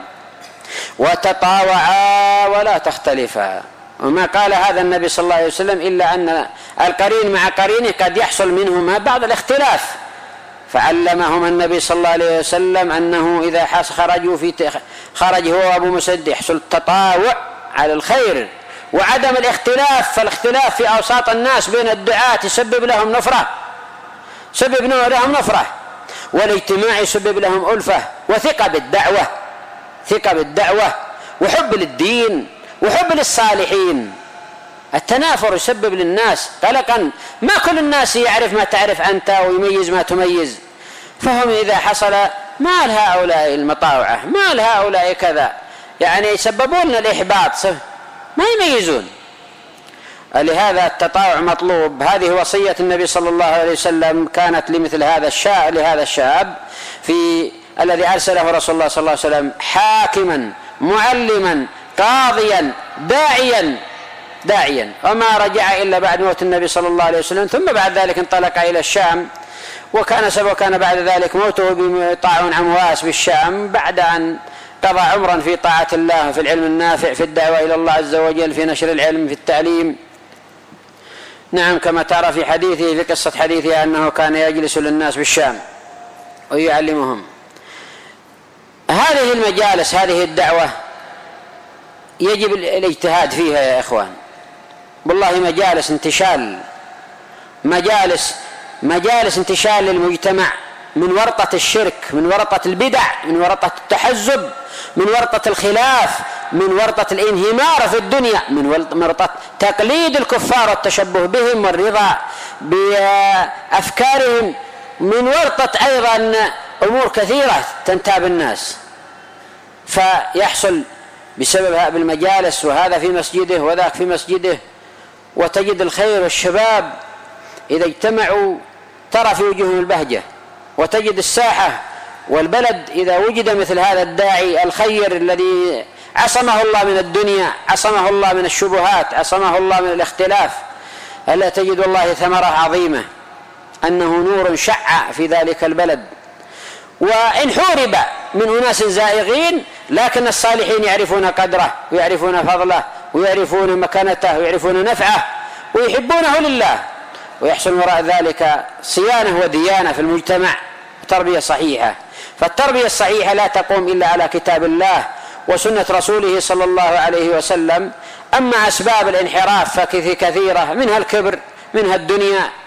وتطاوعا ولا تختلفا، وما قال هذا النبي صلى الله عليه وسلم إلا أن القرين مع قرينه قد يحصل منهما بعض الاختلاف، فعلمهم النبي صلى الله عليه وسلم أنه إذا خرجوا في خرج هو وأبو مسد يحصل التطاوع على الخير وعدم الاختلاف. فالاختلاف في أوساط الناس بين الدعاة يسبب لهم نفرة سبب لهم نفرة والاجتماع يسبب لهم ألفة وثقة بالدعوة ثقة بالدعوة وحب للدين وحب للصالحين. التنافر يسبب للناس قلقا، ما كل الناس يعرف ما تعرف أنت ويميز ما تميز، فهم إذا حصل ما لهؤلاء المطاوعة ما لهؤلاء كذا، يعني يسببون الإحباط، ما يميزون. لهذا التطاوع مطلوب. هذه وصية النبي صلى الله عليه وسلم كانت لمثل هذا الشاب لهذا الشاب في الذي أرسله رسول الله صلى الله عليه وسلم حاكما معلما قاضيا داعيا داعيا وما رجع إلا بعد موت النبي صلى الله عليه وسلم، ثم بعد ذلك انطلق إلى الشام، وكان سبب وكان بعد ذلك موته بطاعون عمواس بالشام، بعد أن قضى عمرا في طاعة الله في العلم النافع في الدعوة إلى الله عز وجل في نشر العلم في التعليم. نعم، كما ترى في حديثه في قصة حديثه أنه كان يجلس للناس بالشام ويعلمهم. هذه المجالس هذه الدعوة يجب الاجتهاد فيها يا إخوان، والله مجالس انتشال مجالس مجالس انتشال للمجتمع من ورطة الشرك، من ورطة البدع، من ورطة التحزب، من ورطة الخلاف، من ورطة الانهمار في الدنيا، من ورطة تقليد الكفار والتشبه بهم والرضا بأفكارهم، من ورطة أيضا أمور كثيرة تنتاب الناس. فيحصل بسببها بالمجالس، وهذا في مسجده وذاك في مسجده، وتجد الخير والشباب إذا اجتمعوا ترى في وجوههم البهجة، وتجد الساحة والبلد إذا وجد مثل هذا الداعي الخير الذي عصمه الله من الدنيا، عصمه الله من الشبهات، عصمه الله من الاختلاف، ألا تجد والله ثمرة عظيمة أنه نور شع في ذلك البلد. وإن حورب من أناس زائغين لكن الصالحين يعرفون قدره ويعرفون فضله ويعرفون مكانته ويعرفون نفعه ويحبونه لله، ويحصل وراء ذلك صيانة وديانة في المجتمع، تربية صحيحة. فالتربية الصحيحة لا تقوم إلا على كتاب الله وسنة رسوله صلى الله عليه وسلم. أما أسباب الانحراف فكثيرة، منها الكبر، منها الدنيا،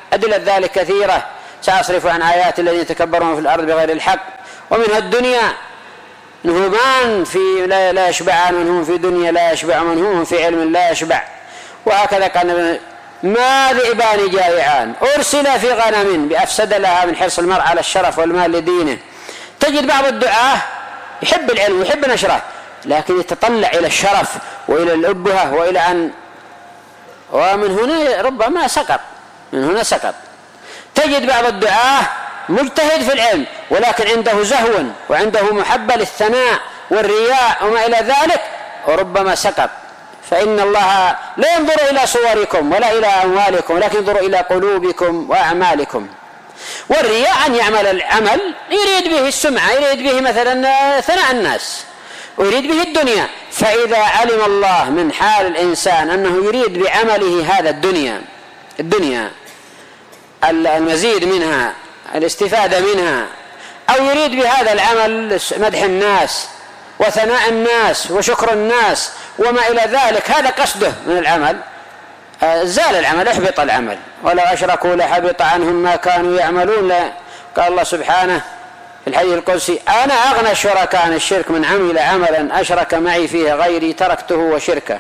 أدلة ذلك كثيرة، سأصرف عن آيات الذين يتكبرون في الأرض بغير الحق. ومنها الدنيا، من في لا يشبع، من هم في دنيا لا يشبع، من هم في علم لا يشبع. وهكذا قال ما ذئبان جائعان أرسل في غنم بأفسد لها من حرص المرء على الشرف والمال لدينه. تجد بعض الدعاة يحب العلم ويحب نشره، لكن يتطلع إلى الشرف وإلى الأبهة وإلى أن، ومن هنا ربما سقط، من هنا سقط. تجد بعض الدعاة مجتهد في العلم ولكن عنده زهو وعنده محبة للثناء والرياء وما إلى ذلك، وربما سقط. فإن الله لا ينظر إلى صوركم ولا إلى أموالكم، ولكن ينظر إلى قلوبكم وأعمالكم. والرياء أن يعمل العمل يريد به السمعة، يريد به مثلا ثناء الناس، ويريد به الدنيا. فإذا علم الله من حال الإنسان أنه يريد بعمله هذا الدنيا الدنيا المزيد منها، الاستفادة منها، أو يريد بهذا العمل مدح الناس وثناء الناس وشكر الناس وما إلى ذلك، هذا قصده من العمل، زال العمل، احبط العمل. ولو أشركوا لحبط عنهم ما كانوا يعملون. قال الله سبحانه في الحديث القدسي أنا أغنى الشركاء عن الشرك من عمل عملا أشرك معي فيه غيري تركته وشركه.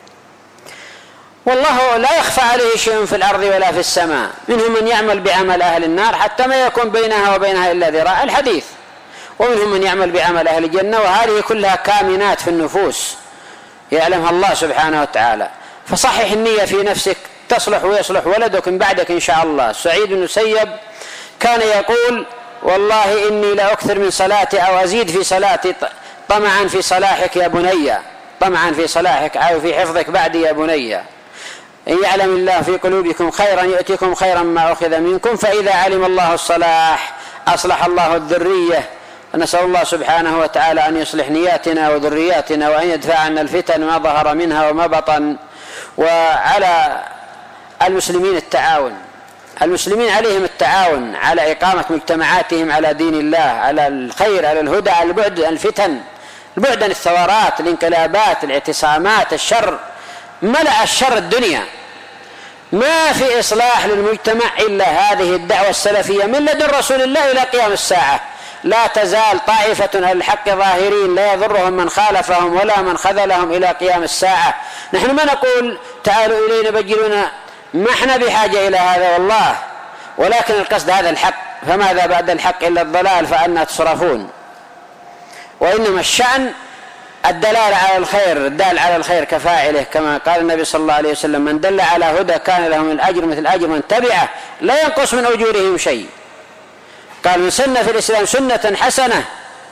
والله لا يخفى عليه شيء في الأرض ولا في السماء. منهم من يعمل بعمل أهل النار حتى ما يكون بينها وبينها إلا ذراع، الحديث. ومنهم من يعمل بعمل أهل الجنة، وهذه كلها كامنات في النفوس يعلمها الله سبحانه وتعالى. فصحح النية في نفسك تصلح ويصلح ولدك من بعدك إن شاء الله. سعيد بن المسيب كان يقول والله إني لا أكثر من صلاتي أو أزيد في صلاتي طمعا في صلاحك يا بني، طمعا في صلاحك أو في حفظك بعدي يا بني. إن يعلم الله في قلوبكم خيرا يؤتكم خيرا ما أخذ منكم، فإذا علم الله الصلاح أصلح الله الذرية. نسأل الله سبحانه وتعالى أن يصلح نياتنا وذرياتنا وأن يدفع عنا الفتن ما ظهر منها وما بطن. وعلى المسلمين التعاون، المسلمين عليهم التعاون على إقامة مجتمعاتهم على دين الله، على الخير، على الهدى، على البعد عن الفتن، البعد عن الثورات، الانقلابات، الاعتصامات، الشر. ملأ الشر الدنيا، ما في إصلاح للمجتمع إلا هذه الدعوة السلفية من لدن رسول الله إلى قيام الساعة. لا تزال طائفة على الحق ظاهرين لا يضرهم من خالفهم ولا من خذلهم إلى قيام الساعة. نحن ما نقول تعالوا إلينا بجلونا، ما احنا بحاجة إلى هذا والله، ولكن القصد هذا الحق، فماذا بعد الحق إلا الضلال فأنا تصرفون. وإنما الشأن الدلالة على الخير، الدال على الخير كفاعله، كما قال النبي صلى الله عليه وسلم من دل على هدى كان له من الأجر مثل أجر من تبعه لا ينقص من أجورهم شيء. قال من سن في الإسلام سنة حسنة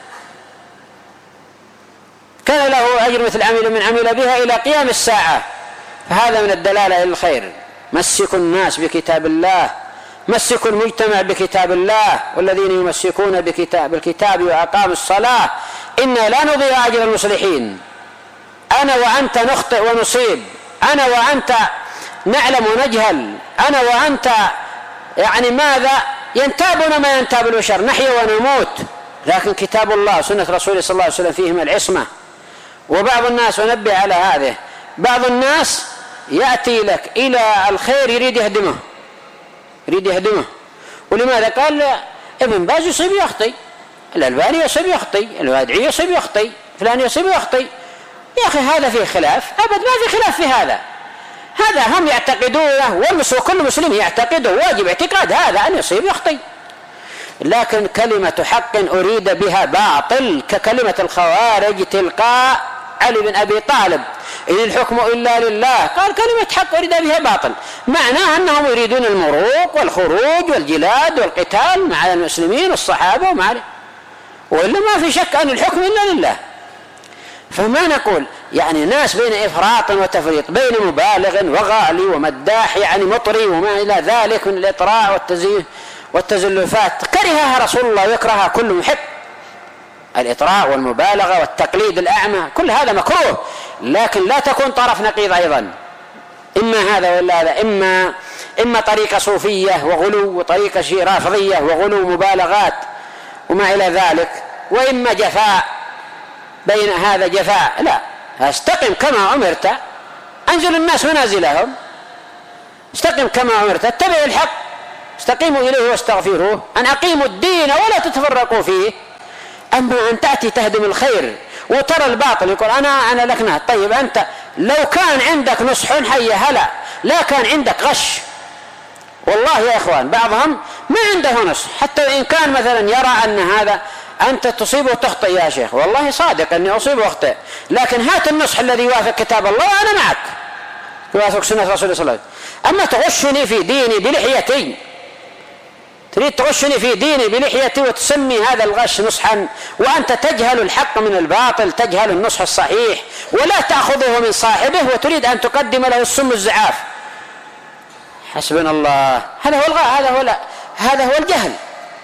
كان له أجر مثل عمل من عمل بها إلى قيام الساعة. فهذا من الدلالة إلى الخير. مسكوا الناس بكتاب الله، مسكوا المجتمع بكتاب الله، والذين يمسكون بكتاب الكتاب وأقاموا الصلاة إنا لا نضيع أجر المصلحين. أنا وأنت نخطئ ونصيب، أنا وأنت نعلم ونجهل، أنا وأنت يعني ماذا ينتابنا ما ينتاب البشر، نحيا ونموت، لكن كتاب الله سنة رسوله صلى الله عليه وسلم فيهم العصمة. وبعض الناس، ونبه على هذا، بعض الناس يأتي لك إلى الخير يريد يهدمه، يريد يهدمه. ولماذا؟ قال ابن باز يصيب يخطي، الألباني يصيب يخطي، الوادعي يصيب يخطي، فلان يصيب يخطي. يا أخي هذا فيه خلاف؟ أبد ما في خلاف في هذا، هذا هم يعتقدونه، وكل مسلم يعتقده، واجب اعتقاد هذا أن يصيب يخطي. لكن كلمة حق أريد بها باطل، ككلمة الخوارج تلقاء علي بن أبي طالب إن الحكم إلا لله، قال كلمة حق أريد بها باطل، معناه أنهم يريدون المروق والخروج والجلاد والقتال مع المسلمين والصحابة ومع، وإلا ما في شك أن الحكم إلا لله. فما نقول يعني ناس بين إفراط وتفريط، بين مبالغ وغالي ومداح يعني مطري وما إلى ذلك من الإطراء والتزيين والتزلفات، كرهها رسول الله ويكرهها كل محب. الإطراء والمبالغة والتقليد الأعمى كل هذا مكروه، لكن لا تكون طرف نقيض أيضا، إما هذا ولا هذا، إما إما طريقة صوفية وغلو، وطريقة شيء رافضية وغلو مبالغات وما إلى ذلك، وإما جفاء بين هذا جفاء. لا، استقم كما أمرت، أنزل الناس منازلهم، استقم كما أمرت، اتبع الحق استقيموا إليه واستغفروه، أن أقيموا الدين ولا تتفرقوا فيه. أما أن تأتي تهدم الخير وترى الباطل يقول أنا أنا لك نهى. طيب أنت لو كان عندك نصح حي هلا، لا كان عندك غش. والله يا إخوان بعضهم ما عنده نصح، حتى وإن كان مثلا يرى أن هذا أنت تصيب وتخطئ يا شيخ، والله صادق أني أصيب وأخطئ، لكن هات النصح الذي يوافق كتاب الله وأنا معك، يوافق سنة رسول الله صلى الله عليه وسلم. أما تغشني في ديني بلحيتي، تريد تغشني في ديني بلحيتي وتسمي هذا الغش نصحا، وأنت تجهل الحق من الباطل، تجهل النصح الصحيح ولا تأخذه من صاحبه، وتريد أن تقدم له السم الزعاف. حسبنا الله. هذا هو الغاء، هذا هو هذا هو الجهل.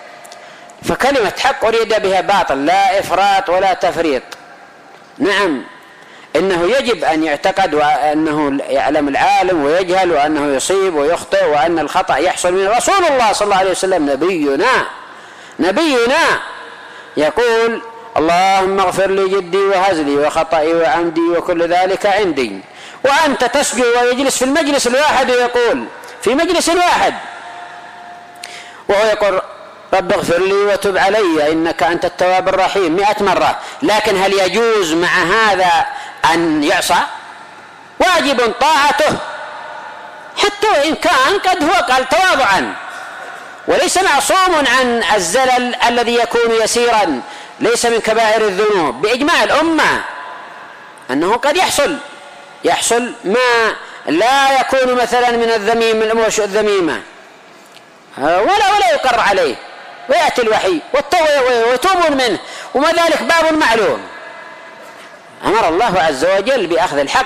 فكلمة حق أريد بها باطل، لا إفراط ولا تفريط. نعم إنه يجب أن يعتقد وأنه يعلم العالم ويجهل، وأنه يصيب ويخطئ، وأن الخطأ يحصل من رسول الله صلى الله عليه وسلم. نبينا نبينا يقول اللهم اغفر لي جدي وهزلي وخطئي وعمدي وكل ذلك عندي. وأنت تسجد ويجلس في المجلس الواحد ويقول في مجلس واحد وهو يقول رب اغفر لي وتب علي إنك أنت التواب الرحيم مئة مرة. لكن هل يجوز مع هذا أن يعصى؟ واجب طاعته حتى وإن كان قد هو قال تواضعا، وليس معصوم عن الزلل الذي يكون يسيرا، ليس من كبائر الذنوب بإجماع الأمة، أنه قد يحصل يحصل ما لا يكون مثلا من الذميم من الأمور الذميمة ولا ولا يقر عليه، ويأتي الوحي ويتوبون منه، وما ذلك باب معلوم. أمر الله عز وجل بأخذ الحق،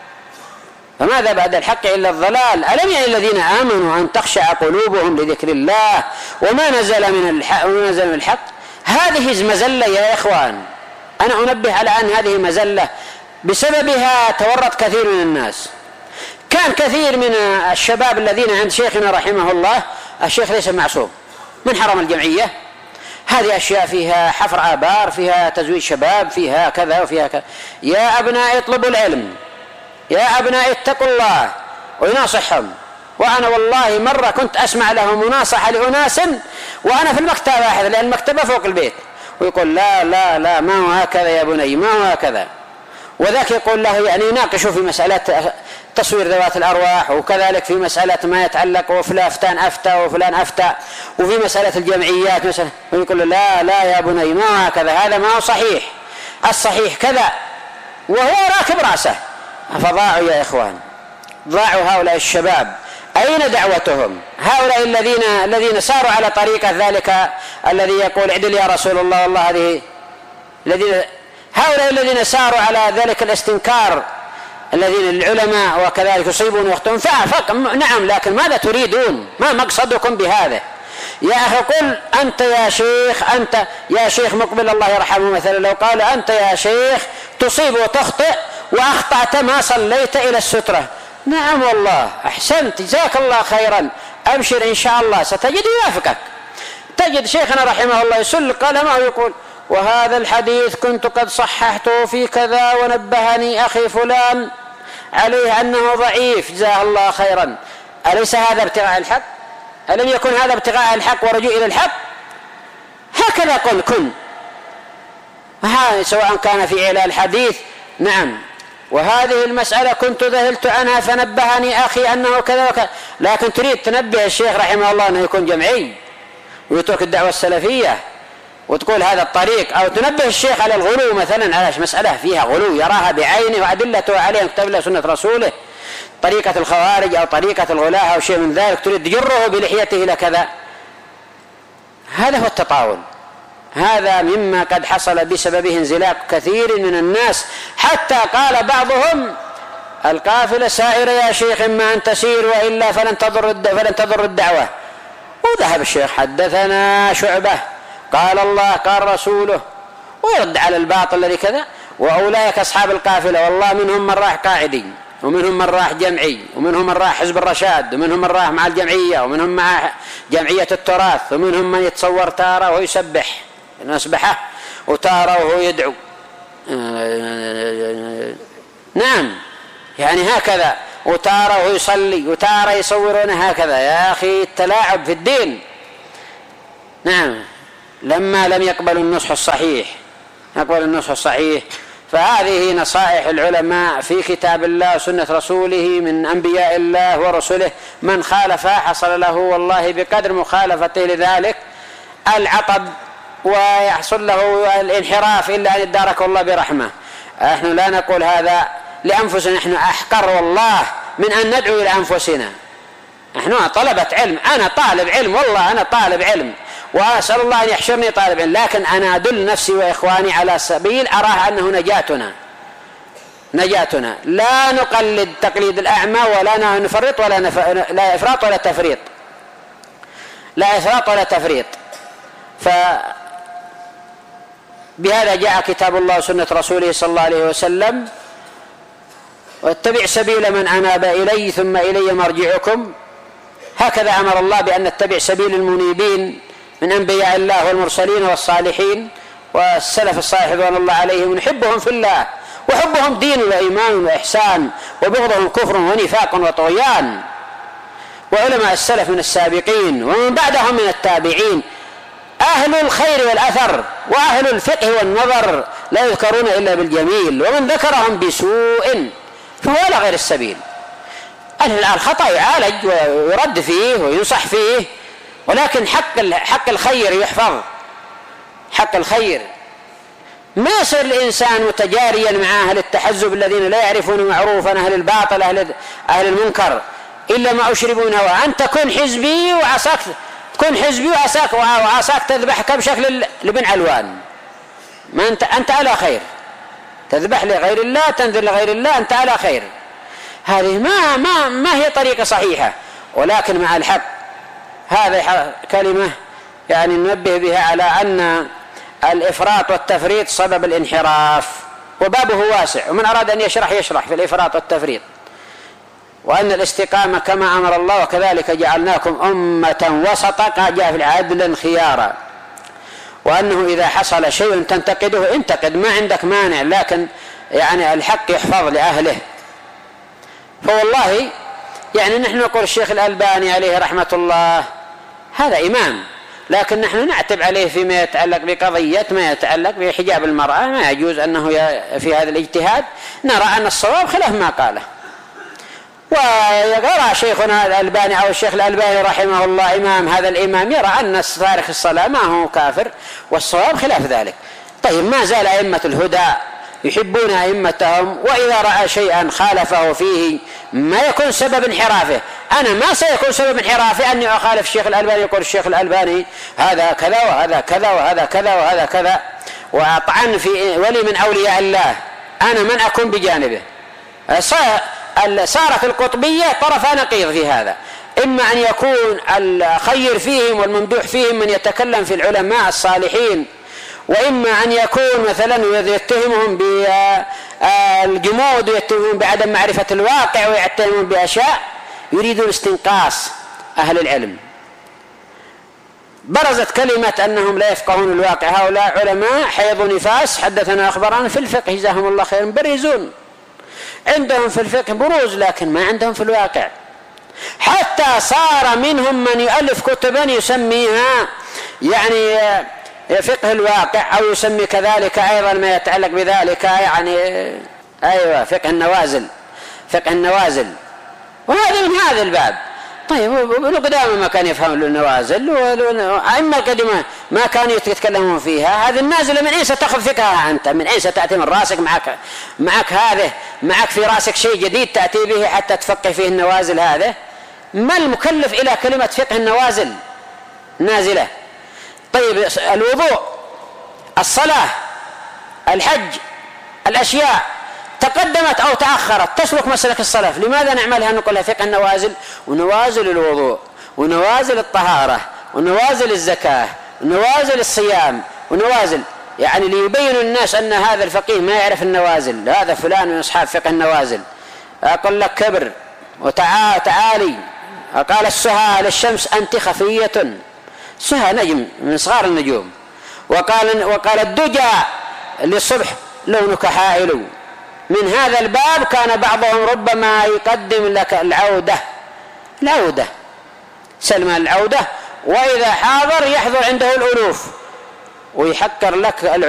فماذا بعد الحق إلا الضلال؟ ألم يأن الذين آمنوا أن تخشع قلوبهم لذكر الله وما نزل من الحق, وما نزل من الحق. هذه مزلة يا إخوان، أنا أنبه على أن هذه مزلة بسببها تورط كثير من الناس. كان كثير من الشباب الذين عند شيخنا رحمه الله، الشيخ ليس معصوم من حرم الجمعية، هذه أشياء فيها حفر آبار، فيها تزويج شباب، فيها كذا وفيها كذا. يا أبناء اطلبوا العلم، يا أبناء اتقوا الله، ويناصحهم. وأنا والله مرة كنت أسمع له مناصحة لأناس وأنا في المكتبة واحد، لأن المكتبة فوق البيت، ويقول لا لا لا ما هو هكذا يا بني، ما هو هكذا. وذاك يقول له يعني يناقشوا في مسألة تصوير ذوات الأرواح، وكذلك في مسألة ما يتعلق وفلان أفتان أفتى وفلان أفتى، وفي مسألة الجمعيات مثلا، ويقول له لا لا يا بني ما هو هكذا، هذا ما هو صحيح، الصحيح كذا، وهو راكب رأسه. فضاعوا يا إخوان، ضاعوا هؤلاء الشباب. أين دعوتهم؟ هؤلاء الذين الذين ساروا على طريقة ذلك الذي يقول اعدل يا رسول الله، والله هذه الذين هؤلاء الذين ساروا على ذلك الاستنكار، الذين العلماء وكذلك يصيبون ويخطئون. فقط نعم، لكن ماذا تريدون؟ ما مقصدكم بهذا؟ يا أخي قل أنت يا شيخ، أنت يا شيخ مقبل الله يرحمه مثلا، لو قال أنت يا شيخ تصيب وتخطئ وأخطأت ما صليت إلى السترة، نعم والله أحسنت جزاك الله خيرا، أبشر إن شاء الله ستجد يوافقك. تجد شيخنا رحمه الله يسل قلمه ويقول وهذا الحديث كنت قد صححته في كذا ونبهني أخي فلان عليه أنه ضعيف جزاه الله خيرا. أليس هذا ابتغاء الحق؟ ألم يكن هذا ابتغاء الحق ورجوع إلى الحق؟ هكذا قل كن، سواء كان في إعلان الحديث. نعم، وهذه المسألة كنت ذهلت عنها فنبهني أخي أنه كذا وكذا، لكن تريد تنبه الشيخ رحمه الله أنه يكون جمعي ويترك الدعوة السلفية وتقول هذا الطريق، أو تنبه الشيخ على الغلو مثلا، على مسألة فيها غلو يراها بعينه وأدلته عليها كتاب الله سنة رسوله، طريقة الخوارج أو طريقة الغلاة أو شيء من ذلك، تريد تجره بلحيته إلى كذا. هذا هو التطاول، هذا مما قد حصل بسببه انزلاق كثير من الناس، حتى قال بعضهم القافلة سائرة يا شيخ، إما أن تسير وإلا فلن تضر فلن تضر الدعوة. وذهب الشيخ حدثنا شعبة قال الله قال رسوله، ويرد على الباطل الذي كذا. وأولئك أصحاب القافلة والله منهم من راح قاعدي، ومنهم من راح جمعي، ومنهم من راح حزب الرشاد، ومنهم من راح مع الجمعية، ومنهم مع جمعية التراث، ومنهم من يتصور تارة وهو يسبح نسبحه وتارة وهو يدعو. نعم، يعني هكذا وتارة ويصلي وتارة يصورون هكذا. يا أخي التلاعب في الدين. نعم، لما لم يقبلوا النصح الصحيح يقبل النصح الصحيح. فهذه نصائح العلماء في كتاب الله وسنة رسوله من أنبياء الله ورسله. من خالف حصل له والله بقدر مخالفته لذلك العطب ويحصل له الانحراف إلا أن يداركه الله برحمة. نحن لا نقول هذا لأنفسنا، نحن أحقر والله من أن ندعو إلى أنفسنا. نحن طلبة علم، أنا طالب علم والله، أنا طالب علم وأسأل الله أن يحشرني طالب علم، لكن أنا أدل نفسي وإخواني على سبيل أراه أنه نجاتنا نجاتنا. لا نقلد تقليد الأعمى ولا نفرط ولا نف... لا إفراط ولا تفريط لا إفراط ولا تفريط. فبهذا جاء كتاب الله وسنة رسوله صلى الله عليه وسلم: واتبع سبيل من أناب إلي ثم إلي مرجعكم. هكذا أمر الله بأن نتبع سبيل المنيبين من أنبياء الله والمرسلين والصالحين والسلف الصالح رضوان الله عليهم، نحبهم في الله، وحبهم دين وإيمان وإحسان، وبغضهم كفر ونفاق وطغيان. وعلماء السلف من السابقين ومن بعدهم من التابعين أهل الخير والأثر وأهل الفقه والنظر لا يذكرون إلا بالجميل، ومن ذكرهم بسوء فهو على غير السبيل. الخطأ يعالج ويرد فيه وينصح فيه، ولكن حق حق الخير يحفظ. حق الخير ما يصير الإنسان متجاريا مع أهل التحزب الذين لا يعرفون معروفا، أهل الباطل، أهل أهل المنكر، إلا ما أشربون هوا. أنت كن حزبي وعساك كن حزبي وعساك وعساك تذبح كبشكل لبن علوان. ما أنت أنت على خير، تذبح لغير الله، تنذر لغير الله، أنت على خير. هذه ما ما ما هي طريقة صحيحة، ولكن مع الحق. هذه كلمة يعني ننبه بها على أن الإفراط والتفريط سبب الانحراف، وبابه واسع، ومن أراد أن يشرح يشرح في الإفراط والتفريط. وأن الاستقامة كما أمر الله: وكذلك جعلناكم أمة وسطا جاء في العدل خيارا. وأنه إذا حصل شيء تنتقده انتقد، ما عندك مانع، لكن يعني الحق يحفظ لأهله. فوالله يعني نحن نقول الشيخ الألباني عليه رحمة الله هذا إمام، لكن نحن نعتب عليه فيما يتعلق بقضية ما يتعلق بحجاب المرأة. ما يجوز أنه في هذا الاجتهاد، نرى أن الصواب خلاف ما قاله. ويرى شيخنا الألباني أو الشيخ الألباني رحمه الله إمام، هذا الإمام يرى أن تارك الصلاة ما هو كافر، والصواب خلاف ذلك. طيب، ما زال أئمة الهدى يحبون أئمتهم، وإذا رأى شيئا خالفه فيه ما يكون سبب انحرافه. أنا ما سيكون سبب انحرافه أني أخالف الشيخ الألباني، يقول الشيخ الألباني هذا كذا وهذا كذا وهذا كذا وهذا كذا، وأطعن في ولي من أولياء الله، أنا من أكون بجانبه. صارت القطبية طرف نقيض في هذا، إما أن يكون الخير فيهم والممدوح فيهم من يتكلم في العلماء الصالحين، وإما أن يكون مثلا يتهمهم بالجمود ويتهمهم بعدم معرفة الواقع ويتهمهم بأشياء يريدون استنقاص أهل العلم. برزت كلمة أنهم لا يفقهون الواقع. هؤلاء علماء حيض نفاس حدثنا أخبرنا في الفقه جزاهم الله خيرا، برزون عندهم في الفقه بروز، لكن ما عندهم في الواقع. حتى صار منهم من يؤلف كتبا يسميها يعني فقه الواقع، أو يسمي كذلك أيضا ما يتعلق بذلك يعني أيوة فقه النوازل فقه النوازل وهذا من هذا الباب. طيب، القدامى ما كان يفهم النوازل، أما القديمة ما كانوا يتكلمون فيها. هذه النازلة من أين ستأخذ فقهها أنت؟ من أين ستأتي؟ من راسك؟ معك معك هذا معك في راسك شيء جديد تأتي به حتى تفقه فيه النوازل؟ هذا ما المكلف إلى كلمة فقه النوازل نازلة؟ طيب، الوضوء، الصلاة، الحج، الأشياء تقدمت أو تأخرت تسلك مسلك السلف، لماذا نعملها نقولها فقه النوازل؟ ونوازل الوضوء، ونوازل الطهارة، ونوازل الزكاة، ونوازل الصيام، ونوازل يعني ليبين الناس أن هذا الفقيه ما يعرف النوازل، هذا فلان من أصحاب فقه النوازل. أقول لك كبر وتعالي. قال السهى للشمس أنت خفية، سهى نجم من صغار النجوم. وقال وقال الدجى للصبح لونك حائل. من هذا الباب كان بعضهم ربما يقدم لك العودة العودة سلم العودة، وإذا حاضر يحضر عنده الألوف ويحكر لك